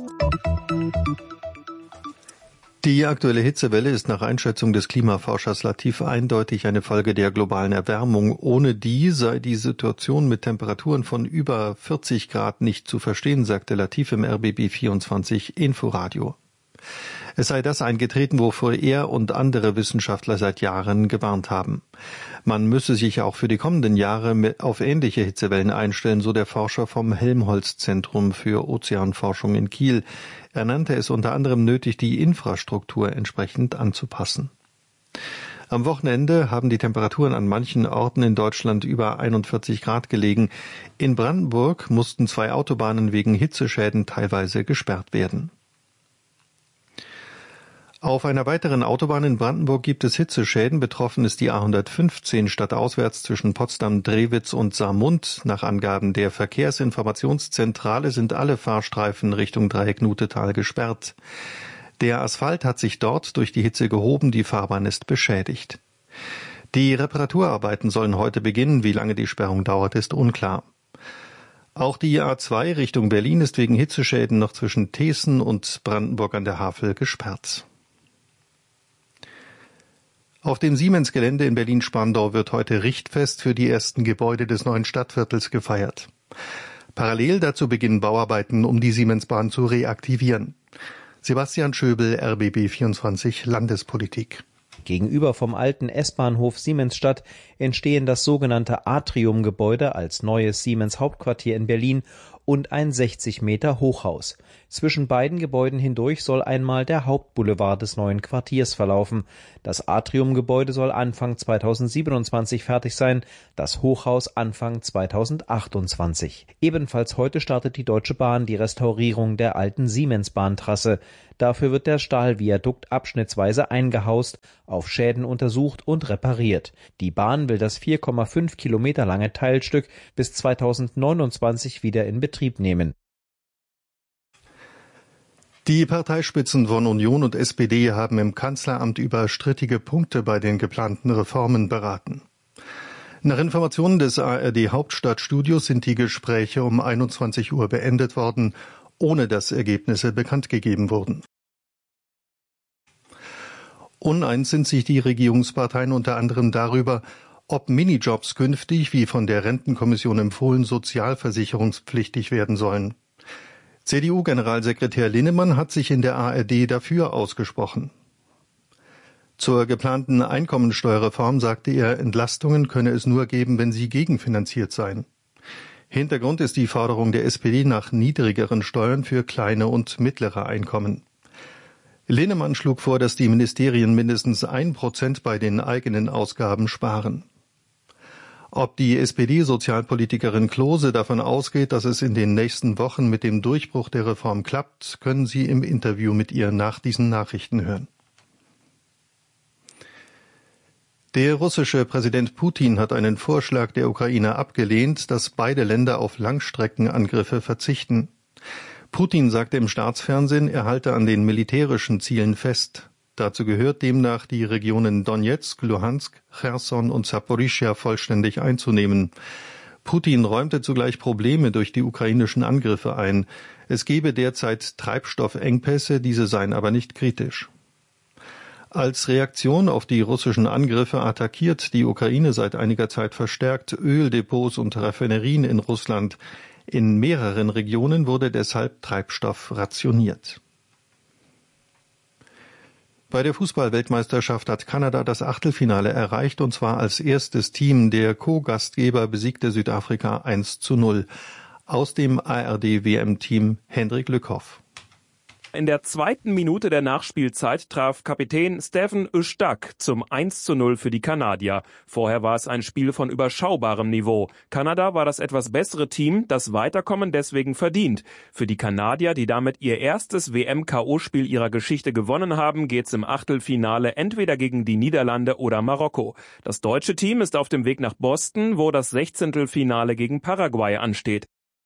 Die aktuelle Hitzewelle ist nach Einschätzung des Klimaforschers Latif eindeutig eine Folge der globalen Erwärmung. Ohne die sei die Situation mit Temperaturen von über 40 Grad nicht zu verstehen, sagte Latif im RBB 24 Inforadio. Es sei das eingetreten, wovor er und andere Wissenschaftler seit Jahren gewarnt haben. Man müsse sich auch für die kommenden Jahre auf ähnliche Hitzewellen einstellen, so der Forscher vom Helmholtz-Zentrum für Ozeanforschung in Kiel. Er nannte es unter anderem nötig, die Infrastruktur entsprechend anzupassen. Am Wochenende haben die Temperaturen an manchen Orten in Deutschland über 41 Grad gelegen. In Brandenburg mussten 2 Autobahnen wegen Hitzeschäden teilweise gesperrt werden. Auf einer weiteren Autobahn in Brandenburg gibt es Hitzeschäden. Betroffen ist die A115 stadtauswärts zwischen Potsdam-Drewitz und Saarmund. Nach Angaben der Verkehrsinformationszentrale sind alle Fahrstreifen Richtung Dreieck Nutetal gesperrt. Der Asphalt hat sich dort durch die Hitze gehoben, die Fahrbahn ist beschädigt. Die Reparaturarbeiten sollen heute beginnen. Wie lange die Sperrung dauert, ist unklar. Auch die A2 Richtung Berlin ist wegen Hitzeschäden noch zwischen Thesen und Brandenburg an der Havel gesperrt. Auf dem Siemens-Gelände in Berlin-Spandau wird heute Richtfest für die ersten Gebäude des neuen Stadtviertels gefeiert. Parallel dazu beginnen Bauarbeiten, um die Siemensbahn zu reaktivieren. Sebastian Schöbel, RBB 24 Landespolitik. Gegenüber vom alten S-Bahnhof Siemensstadt entstehen das sogenannte Atrium-Gebäude als neues Siemens-Hauptquartier in Berlin und ein 60 Meter Hochhaus. Zwischen beiden Gebäuden hindurch soll einmal der Hauptboulevard des neuen Quartiers verlaufen. Das Atrium-Gebäude soll Anfang 2027 fertig sein, das Hochhaus Anfang 2028. Ebenfalls heute startet die Deutsche Bahn die Restaurierung der alten Siemens-Bahntrasse. Dafür wird der Stahlviadukt abschnittsweise eingehaust, auf Schäden untersucht und repariert. Die Bahn will das 4,5 Kilometer lange Teilstück bis 2029 wieder in Betrieb nehmen. Die Parteispitzen von Union und SPD haben im Kanzleramt über strittige Punkte bei den geplanten Reformen beraten. Nach Informationen des ARD Hauptstadtstudios sind die Gespräche um 21 Uhr beendet worden, ohne dass Ergebnisse bekannt gegeben wurden. Uneins sind sich die Regierungsparteien unter anderem darüber, ob Minijobs künftig, wie von der Rentenkommission empfohlen, sozialversicherungspflichtig werden sollen. CDU-Generalsekretär Linnemann hat sich in der ARD dafür ausgesprochen. Zur geplanten Einkommensteuerreform sagte er, Entlastungen könne es nur geben, wenn sie gegenfinanziert seien. Hintergrund ist die Forderung der SPD nach niedrigeren Steuern für kleine und mittlere Einkommen. Linnemann schlug vor, dass die Ministerien mindestens 1% bei den eigenen Ausgaben sparen. Ob die SPD-Sozialpolitikerin Klose davon ausgeht, dass es in den nächsten Wochen mit dem Durchbruch der Reform klappt, können Sie im Interview mit ihr nach diesen Nachrichten hören. Der russische Präsident Putin hat einen Vorschlag der Ukraine abgelehnt, dass beide Länder auf Langstreckenangriffe verzichten. Putin sagte im Staatsfernsehen, er halte an den militärischen Zielen fest. Dazu gehört demnach, die Regionen Donetsk, Luhansk, Cherson und Saporischschja vollständig einzunehmen. Putin räumte zugleich Probleme durch die ukrainischen Angriffe ein. Es gebe derzeit Treibstoffengpässe, diese seien aber nicht kritisch. Als Reaktion auf die russischen Angriffe attackiert die Ukraine seit einiger Zeit verstärkt Öldepots und Raffinerien in Russland. In mehreren Regionen wurde deshalb Treibstoff rationiert. Bei der Fußball-Weltmeisterschaft hat Kanada das Achtelfinale erreicht, und zwar als erstes Team. Der Co-Gastgeber besiegte Südafrika 1:0. Aus dem ARD-WM-Team Hendrik Lückhoff. In der zweiten Minute der Nachspielzeit traf Kapitän Stephen Ustak zum 1:0 für die Kanadier. Vorher war es ein Spiel von überschaubarem Niveau. Kanada war das etwas bessere Team, das Weiterkommen deswegen verdient. Für die Kanadier, die damit ihr erstes WM-KO-Spiel ihrer Geschichte gewonnen haben, geht's im Achtelfinale entweder gegen die Niederlande oder Marokko. Das deutsche Team ist auf dem Weg nach Boston, wo das 16. gegen Paraguay ansteht.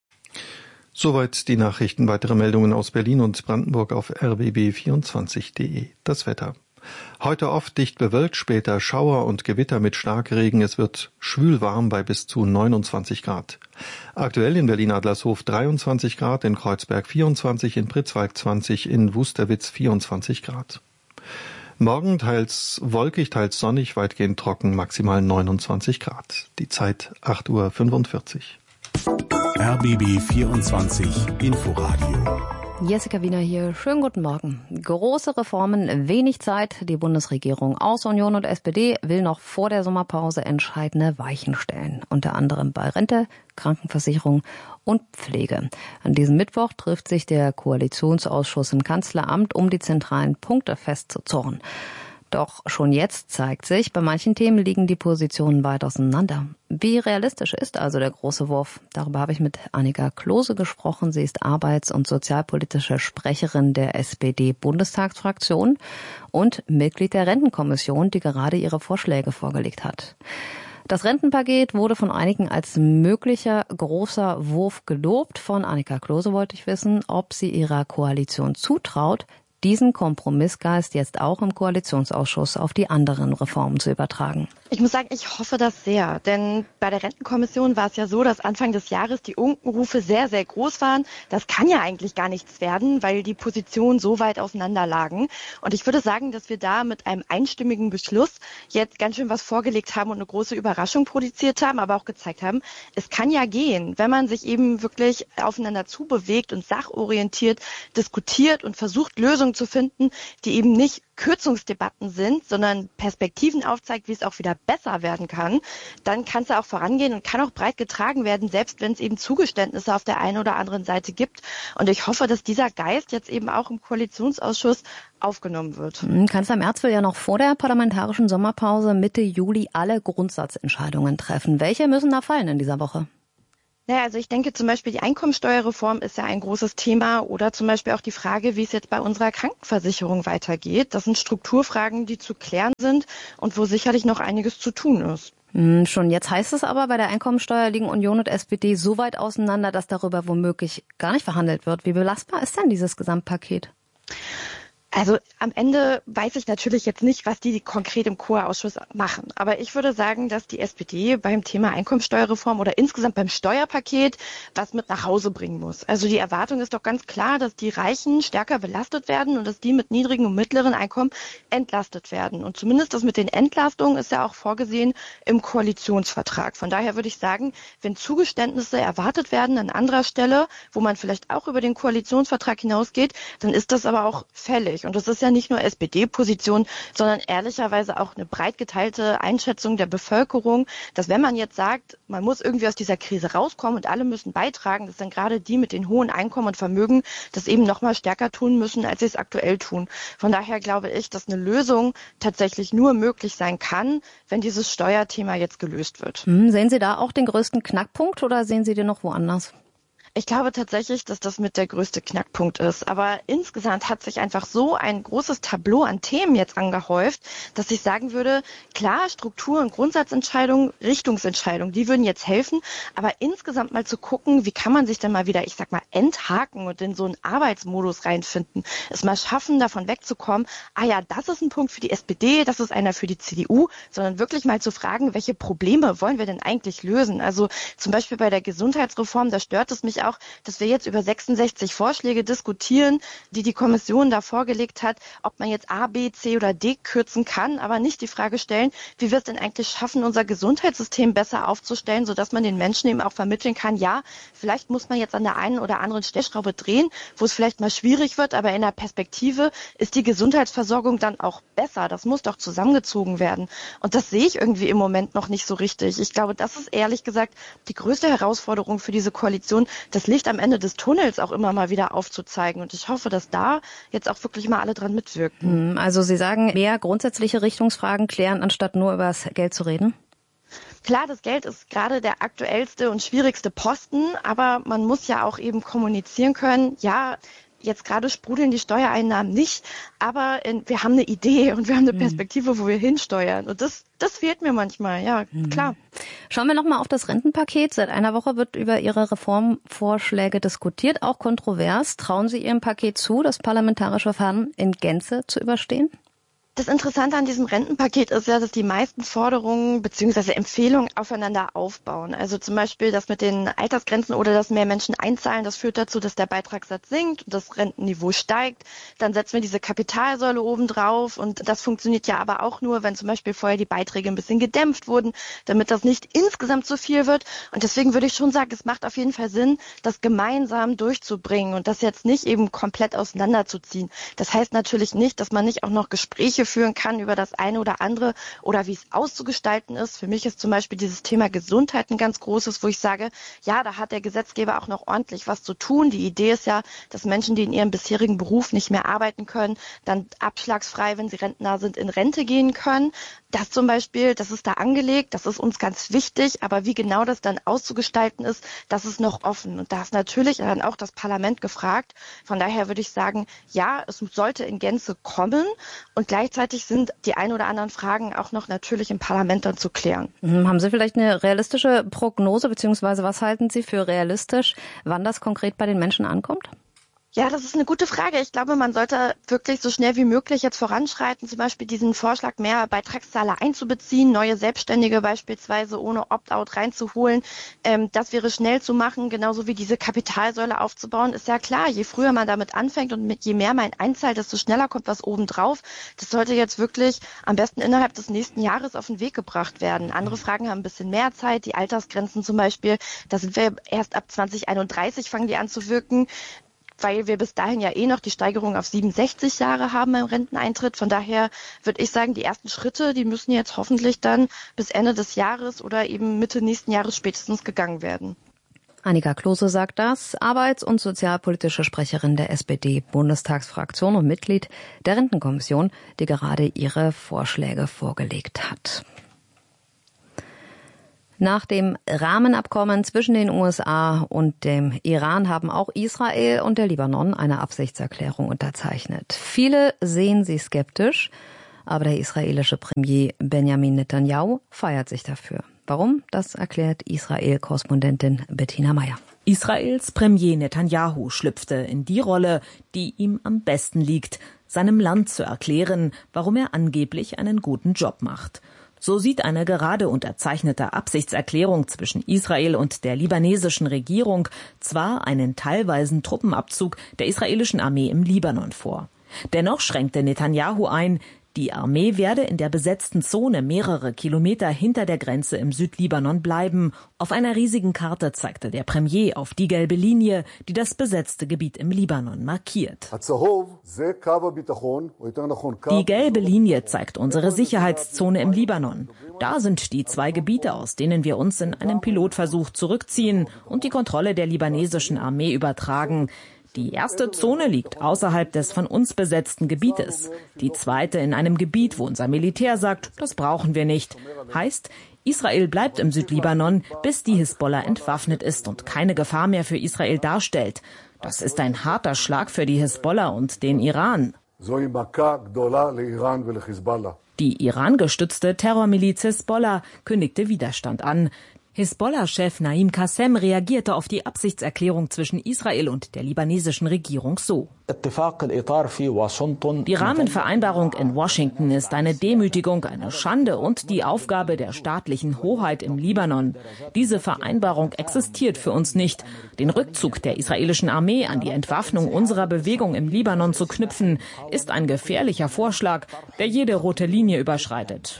Soweit die Nachrichten. Weitere Meldungen aus Berlin und Brandenburg auf rbb24.de. Das Wetter. Heute oft dicht bewölkt, später Schauer und Gewitter mit Starkregen. Es wird schwül warm bei bis zu 29 Grad. Aktuell in Berlin-Adlershof 23 Grad, in Kreuzberg 24, in Pritzwalk 20, in Wusterwitz 24 Grad. Morgen teils wolkig, teils sonnig, weitgehend trocken, maximal 29 Grad. Die Zeit 8:45 Uhr. RBB 24 Inforadio. Jessica Wiener hier. Schönen guten Morgen. Große Reformen, wenig Zeit. Die Bundesregierung aus Union und SPD will noch vor der Sommerpause entscheidende Weichen stellen. Unter anderem bei Rente, Krankenversicherung und Pflege. An diesem Mittwoch trifft sich der Koalitionsausschuss im Kanzleramt, um die zentralen Punkte festzuzurren. Doch schon jetzt zeigt sich, bei manchen Themen liegen die Positionen weit auseinander. Wie realistisch ist also der große Wurf? Darüber habe ich mit Annika Klose gesprochen. Sie ist arbeits- und sozialpolitische Sprecherin der SPD-Bundestagsfraktion und Mitglied der Rentenkommission, die gerade ihre Vorschläge vorgelegt hat. Das Rentenpaket wurde von einigen als möglicher großer Wurf gelobt. Von Annika Klose wollte ich wissen, ob sie ihrer Koalition zutraut, diesen Kompromissgeist jetzt auch im Koalitionsausschuss auf die anderen Reformen zu übertragen? Ich muss sagen, ich hoffe das sehr, denn bei der Rentenkommission war es ja so, dass Anfang des Jahres die Unkenrufe sehr, sehr groß waren. Das kann ja eigentlich gar nichts werden, weil die Positionen so weit auseinander lagen. Und ich würde sagen, dass wir da mit einem einstimmigen Beschluss jetzt ganz schön was vorgelegt haben und eine große Überraschung produziert haben, aber auch gezeigt haben, es kann ja gehen, wenn man sich eben wirklich aufeinander zubewegt und sachorientiert diskutiert und versucht, Lösungen zu finden, die eben nicht Kürzungsdebatten sind, sondern Perspektiven aufzeigt, wie es auch wieder besser werden kann, dann kann es ja auch vorangehen und kann auch breit getragen werden, selbst wenn es eben Zugeständnisse auf der einen oder anderen Seite gibt. Und ich hoffe, dass dieser Geist jetzt eben auch im Koalitionsausschuss aufgenommen wird. Kanzler Merz will ja noch vor der parlamentarischen Sommerpause Mitte Juli alle Grundsatzentscheidungen treffen. Welche müssen da fallen in dieser Woche? Naja, also ich denke zum Beispiel die Einkommensteuerreform ist ja ein großes Thema oder zum Beispiel auch die Frage, wie es jetzt bei unserer Krankenversicherung weitergeht. Das sind Strukturfragen, die zu klären sind und wo sicherlich noch einiges zu tun ist. Schon jetzt heißt es aber, bei der Einkommensteuer liegen Union und SPD so weit auseinander, dass darüber womöglich gar nicht verhandelt wird. Wie belastbar ist denn dieses Gesamtpaket? Also am Ende weiß ich natürlich jetzt nicht, was die konkret im Chorausschuss machen. Aber ich würde sagen, dass die SPD beim Thema Einkommensteuerreform oder insgesamt beim Steuerpaket was mit nach Hause bringen muss. Also die Erwartung ist doch ganz klar, dass die Reichen stärker belastet werden und dass die mit niedrigen und mittleren Einkommen entlastet werden. Und zumindest das mit den Entlastungen ist ja auch vorgesehen im Koalitionsvertrag. Von daher würde ich sagen, wenn Zugeständnisse erwartet werden an anderer Stelle, wo man vielleicht auch über den Koalitionsvertrag hinausgeht, dann ist das aber auch fällig. Und das ist ja nicht nur SPD-Position, sondern ehrlicherweise auch eine breit geteilte Einschätzung der Bevölkerung, dass wenn man jetzt sagt, man muss irgendwie aus dieser Krise rauskommen und alle müssen beitragen, dass dann gerade die mit den hohen Einkommen und Vermögen das eben noch mal stärker tun müssen, als sie es aktuell tun. Von daher glaube ich, dass eine Lösung tatsächlich nur möglich sein kann, wenn dieses Steuerthema jetzt gelöst wird. Sehen Sie da auch den größten Knackpunkt oder sehen Sie den noch woanders? Ich glaube tatsächlich, dass das mit der größte Knackpunkt ist. Aber insgesamt hat sich einfach so ein großes Tableau an Themen jetzt angehäuft, dass ich sagen würde, klar, Struktur- und Grundsatzentscheidungen, Richtungsentscheidungen, die würden jetzt helfen. Aber insgesamt mal zu gucken, wie kann man sich denn mal wieder, ich sag mal, enthaken und in so einen Arbeitsmodus reinfinden. Es mal schaffen, davon wegzukommen, ah ja, das ist ein Punkt für die SPD, das ist einer für die CDU, sondern wirklich mal zu fragen, welche Probleme wollen wir denn eigentlich lösen? Also zum Beispiel bei der Gesundheitsreform, da stört es mich auch, dass wir jetzt über 66 Vorschläge diskutieren, die Kommission da vorgelegt hat, ob man jetzt A, B, C oder D kürzen kann, aber nicht die Frage stellen, wie wir es denn eigentlich schaffen, unser Gesundheitssystem besser aufzustellen, sodass man den Menschen eben auch vermitteln kann, ja, vielleicht muss man jetzt an der einen oder anderen Stellschraube drehen, wo es vielleicht mal schwierig wird, aber in der Perspektive ist die Gesundheitsversorgung dann auch besser. Das muss doch zusammengezogen werden. Und das sehe ich irgendwie im Moment noch nicht so richtig. Ich glaube, das ist ehrlich gesagt die größte Herausforderung für diese Koalition, das Licht am Ende des Tunnels auch immer mal wieder aufzuzeigen. Und ich hoffe, dass da jetzt auch wirklich mal alle dran mitwirken. Also Sie sagen, mehr grundsätzliche Richtungsfragen klären, anstatt nur über das Geld zu reden? Klar, das Geld ist gerade der aktuellste und schwierigste Posten, aber man muss ja auch eben kommunizieren können, ja, jetzt gerade sprudeln die Steuereinnahmen nicht, aber wir haben eine Idee und wir haben eine Perspektive, wo wir hinsteuern. Und das fehlt mir manchmal, ja, klar. Schauen wir nochmal auf das Rentenpaket. Seit einer Woche wird über Ihre Reformvorschläge diskutiert, auch kontrovers. Trauen Sie Ihrem Paket zu, das parlamentarische Verfahren in Gänze zu überstehen? Das Interessante an diesem Rentenpaket ist ja, dass die meisten Forderungen bzw. Empfehlungen aufeinander aufbauen. Also zum Beispiel das mit den Altersgrenzen oder dass mehr Menschen einzahlen, das führt dazu, dass der Beitragssatz sinkt und das Rentenniveau steigt. Dann setzen wir diese Kapitalsäule oben drauf und das funktioniert ja aber auch nur, wenn zum Beispiel vorher die Beiträge ein bisschen gedämpft wurden, damit das nicht insgesamt zu viel wird. Und deswegen würde ich schon sagen, es macht auf jeden Fall Sinn, das gemeinsam durchzubringen und das jetzt nicht eben komplett auseinanderzuziehen. Das heißt natürlich nicht, dass man nicht auch noch Gespräche führen kann über das eine oder andere oder wie es auszugestalten ist. Für mich ist zum Beispiel dieses Thema Gesundheit ein ganz großes, wo ich sage, ja, da hat der Gesetzgeber auch noch ordentlich was zu tun. Die Idee ist ja, dass Menschen, die in ihrem bisherigen Beruf nicht mehr arbeiten können, dann abschlagsfrei, wenn sie rentnah sind, in Rente gehen können. Das zum Beispiel, das ist da angelegt, das ist uns ganz wichtig, aber wie genau das dann auszugestalten ist, das ist noch offen. Und da ist natürlich dann auch das Parlament gefragt. Von daher würde ich sagen, ja, es sollte in Gänze kommen und gleichzeitig sind die ein oder anderen Fragen auch noch natürlich im Parlament dann zu klären. Haben Sie vielleicht eine realistische Prognose, beziehungsweise was halten Sie für realistisch, wann das konkret bei den Menschen ankommt? Ja, das ist eine gute Frage. Ich glaube, man sollte wirklich so schnell wie möglich jetzt voranschreiten, zum Beispiel diesen Vorschlag, mehr Beitragszahler einzubeziehen, neue Selbstständige beispielsweise ohne Opt-out reinzuholen. Das wäre schnell zu machen, genauso wie diese Kapitalsäule aufzubauen. Ist ja klar, je früher man damit anfängt und je mehr man einzahlt, desto schneller kommt was obendrauf. Das sollte jetzt wirklich am besten innerhalb des nächsten Jahres auf den Weg gebracht werden. Andere Fragen haben ein bisschen mehr Zeit, die Altersgrenzen zum Beispiel, da sind wir erst ab 2031 fangen die an zu wirken, weil wir bis dahin ja noch die Steigerung auf 67 Jahre haben beim Renteneintritt. Von daher würde ich sagen, die ersten Schritte, die müssen jetzt hoffentlich dann bis Ende des Jahres oder eben Mitte nächsten Jahres spätestens gegangen werden. Annika Klose sagt das, arbeits- und sozialpolitische Sprecherin der SPD-Bundestagsfraktion und Mitglied der Rentenkommission, die gerade ihre Vorschläge vorgelegt hat. Nach dem Rahmenabkommen zwischen den USA und dem Iran haben auch Israel und der Libanon eine Absichtserklärung unterzeichnet. Viele sehen sie skeptisch, aber der israelische Premier Benjamin Netanyahu feiert sich dafür. Warum? Das erklärt Israel-Korrespondentin Bettina Meyer. Israels Premier Netanyahu schlüpfte in die Rolle, die ihm am besten liegt, seinem Land zu erklären, warum er angeblich einen guten Job macht. So sieht eine gerade unterzeichnete Absichtserklärung zwischen Israel und der libanesischen Regierung zwar einen teilweisen Truppenabzug der israelischen Armee im Libanon vor. Dennoch schränkte Netanyahu ein, die Armee werde in der besetzten Zone mehrere Kilometer hinter der Grenze im Südlibanon bleiben. Auf einer riesigen Karte zeigte der Premier auf die gelbe Linie, die das besetzte Gebiet im Libanon markiert. Die gelbe Linie zeigt unsere Sicherheitszone im Libanon. Da sind die 2 Gebiete, aus denen wir uns in einem Pilotversuch zurückziehen und die Kontrolle der libanesischen Armee übertragen. Die erste Zone liegt außerhalb des von uns besetzten Gebietes. Die zweite in einem Gebiet, wo unser Militär sagt, das brauchen wir nicht. Heißt, Israel bleibt im Südlibanon, bis die Hisbollah entwaffnet ist und keine Gefahr mehr für Israel darstellt. Das ist ein harter Schlag für die Hisbollah und den Iran. Die Iran-gestützte Terrormiliz Hisbollah kündigte Widerstand an. Hisbollah-Chef Naim Qassem reagierte auf die Absichtserklärung zwischen Israel und der libanesischen Regierung so. Die Rahmenvereinbarung in Washington ist eine Demütigung, eine Schande und die Aufgabe der staatlichen Hoheit im Libanon. Diese Vereinbarung existiert für uns nicht. Den Rückzug der israelischen Armee an die Entwaffnung unserer Bewegung im Libanon zu knüpfen, ist ein gefährlicher Vorschlag, der jede rote Linie überschreitet.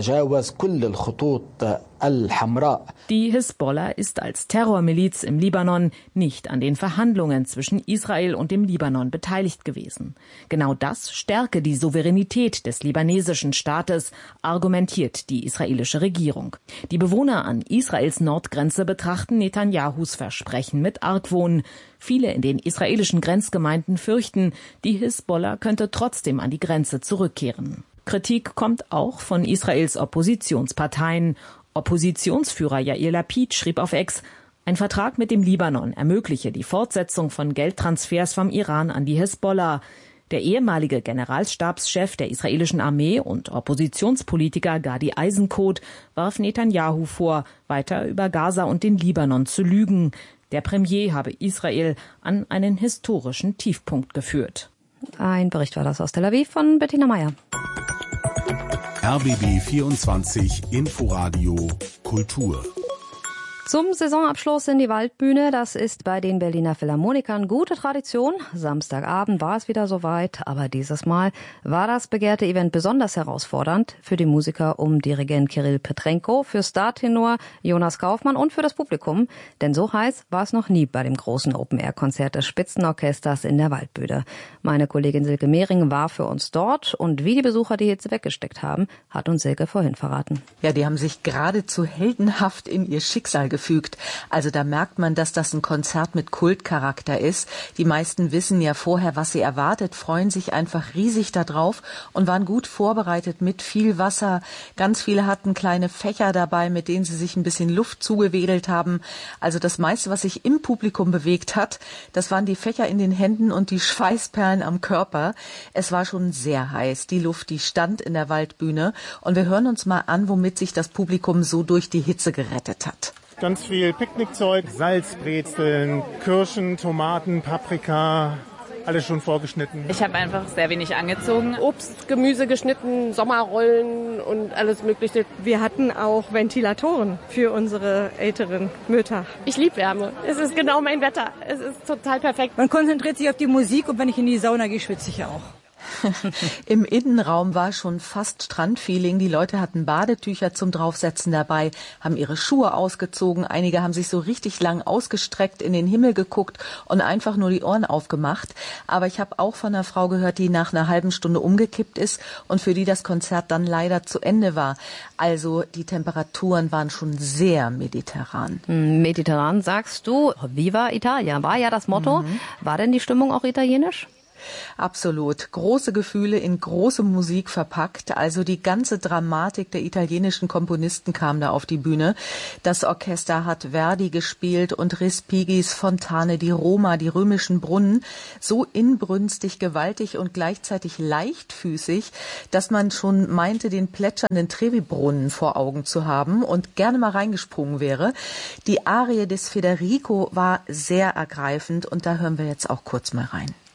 Die Hisbollah ist als Terrormiliz im Libanon nicht an den Verhandlungen zwischen Israel und dem Libanon beteiligt gewesen. Genau das stärke die Souveränität des libanesischen Staates, argumentiert die israelische Regierung. Die Bewohner an Israels Nordgrenze betrachten Netanyahus Versprechen mit Argwohn. Viele in den israelischen Grenzgemeinden fürchten, die Hisbollah könnte trotzdem an die Grenze zurückkehren. Kritik kommt auch von Israels Oppositionsparteien. Oppositionsführer Yair Lapid schrieb auf X, ein Vertrag mit dem Libanon ermögliche die Fortsetzung von Geldtransfers vom Iran an die Hisbollah. Der ehemalige Generalstabschef der israelischen Armee und Oppositionspolitiker Gadi Eisenkot warf Netanyahu vor, weiter über Gaza und den Libanon zu lügen. Der Premier habe Israel an einen historischen Tiefpunkt geführt. Ein Bericht war das aus Tel Aviv von Bettina Meyer. RBB 24 Inforadio Kultur. Zum Saisonabschluss in die Waldbühne, das ist bei den Berliner Philharmonikern gute Tradition. Samstagabend war es wieder soweit, aber dieses Mal war das begehrte Event besonders herausfordernd für die Musiker um Dirigent Kirill Petrenko, für Startenor Jonas Kaufmann und für das Publikum. Denn so heiß war es noch nie bei dem großen Open-Air-Konzert des Spitzenorchesters in der Waldbühne. Meine Kollegin Silke Mehring war für uns dort und wie die Besucher die Hitze weggesteckt haben, hat uns Silke vorhin verraten. Ja, die haben sich geradezu heldenhaft in ihr Schicksal gefügt. Also da merkt man, dass das ein Konzert mit Kultcharakter ist. Die meisten wissen ja vorher, was sie erwartet, freuen sich einfach riesig darauf und waren gut vorbereitet mit viel Wasser. Ganz viele hatten kleine Fächer dabei, mit denen sie sich ein bisschen Luft zugewedelt haben. Also das meiste, was sich im Publikum bewegt hat, das waren die Fächer in den Händen und die Schweißperlen am Körper. Es war schon sehr heiß. Die Luft, die stand in der Waldbühne. Und wir hören uns mal an, womit sich das Publikum so durch die Hitze gerettet hat. Ganz viel Picknickzeug, Salzbrezeln, Kirschen, Tomaten, Paprika, alles schon vorgeschnitten. Ich habe einfach sehr wenig angezogen. Obst, Gemüse geschnitten, Sommerrollen und alles Mögliche. Wir hatten auch Ventilatoren für unsere älteren Mütter. Ich liebe Wärme. Es ist genau mein Wetter. Es ist total perfekt. Man konzentriert sich auf die Musik und wenn ich in die Sauna gehe, schwitze ich ja auch. Im Innenraum war schon fast Strandfeeling. Die Leute hatten Badetücher zum Draufsetzen dabei, haben ihre Schuhe ausgezogen. Einige haben sich so richtig lang ausgestreckt, in den Himmel geguckt und einfach nur die Ohren aufgemacht. Aber ich habe auch von einer Frau gehört, die nach einer halben Stunde umgekippt ist und für die das Konzert dann leider zu Ende war. Also die Temperaturen waren schon sehr mediterran. Mediterran sagst du, Viva Italia, war ja das Motto. War denn die Stimmung auch italienisch? Absolut. Große Gefühle in große Musik verpackt. Also die ganze Dramatik der italienischen Komponisten kam da auf die Bühne. Das Orchester hat Verdi gespielt und Respigis, Fontane, die Roma, die römischen Brunnen. So inbrünstig, gewaltig und gleichzeitig leichtfüßig, dass man schon meinte, den plätschernden Trevi-Brunnen vor Augen zu haben und gerne mal reingesprungen wäre. Die Arie des Federico war sehr ergreifend und da hören wir jetzt auch kurz mal rein.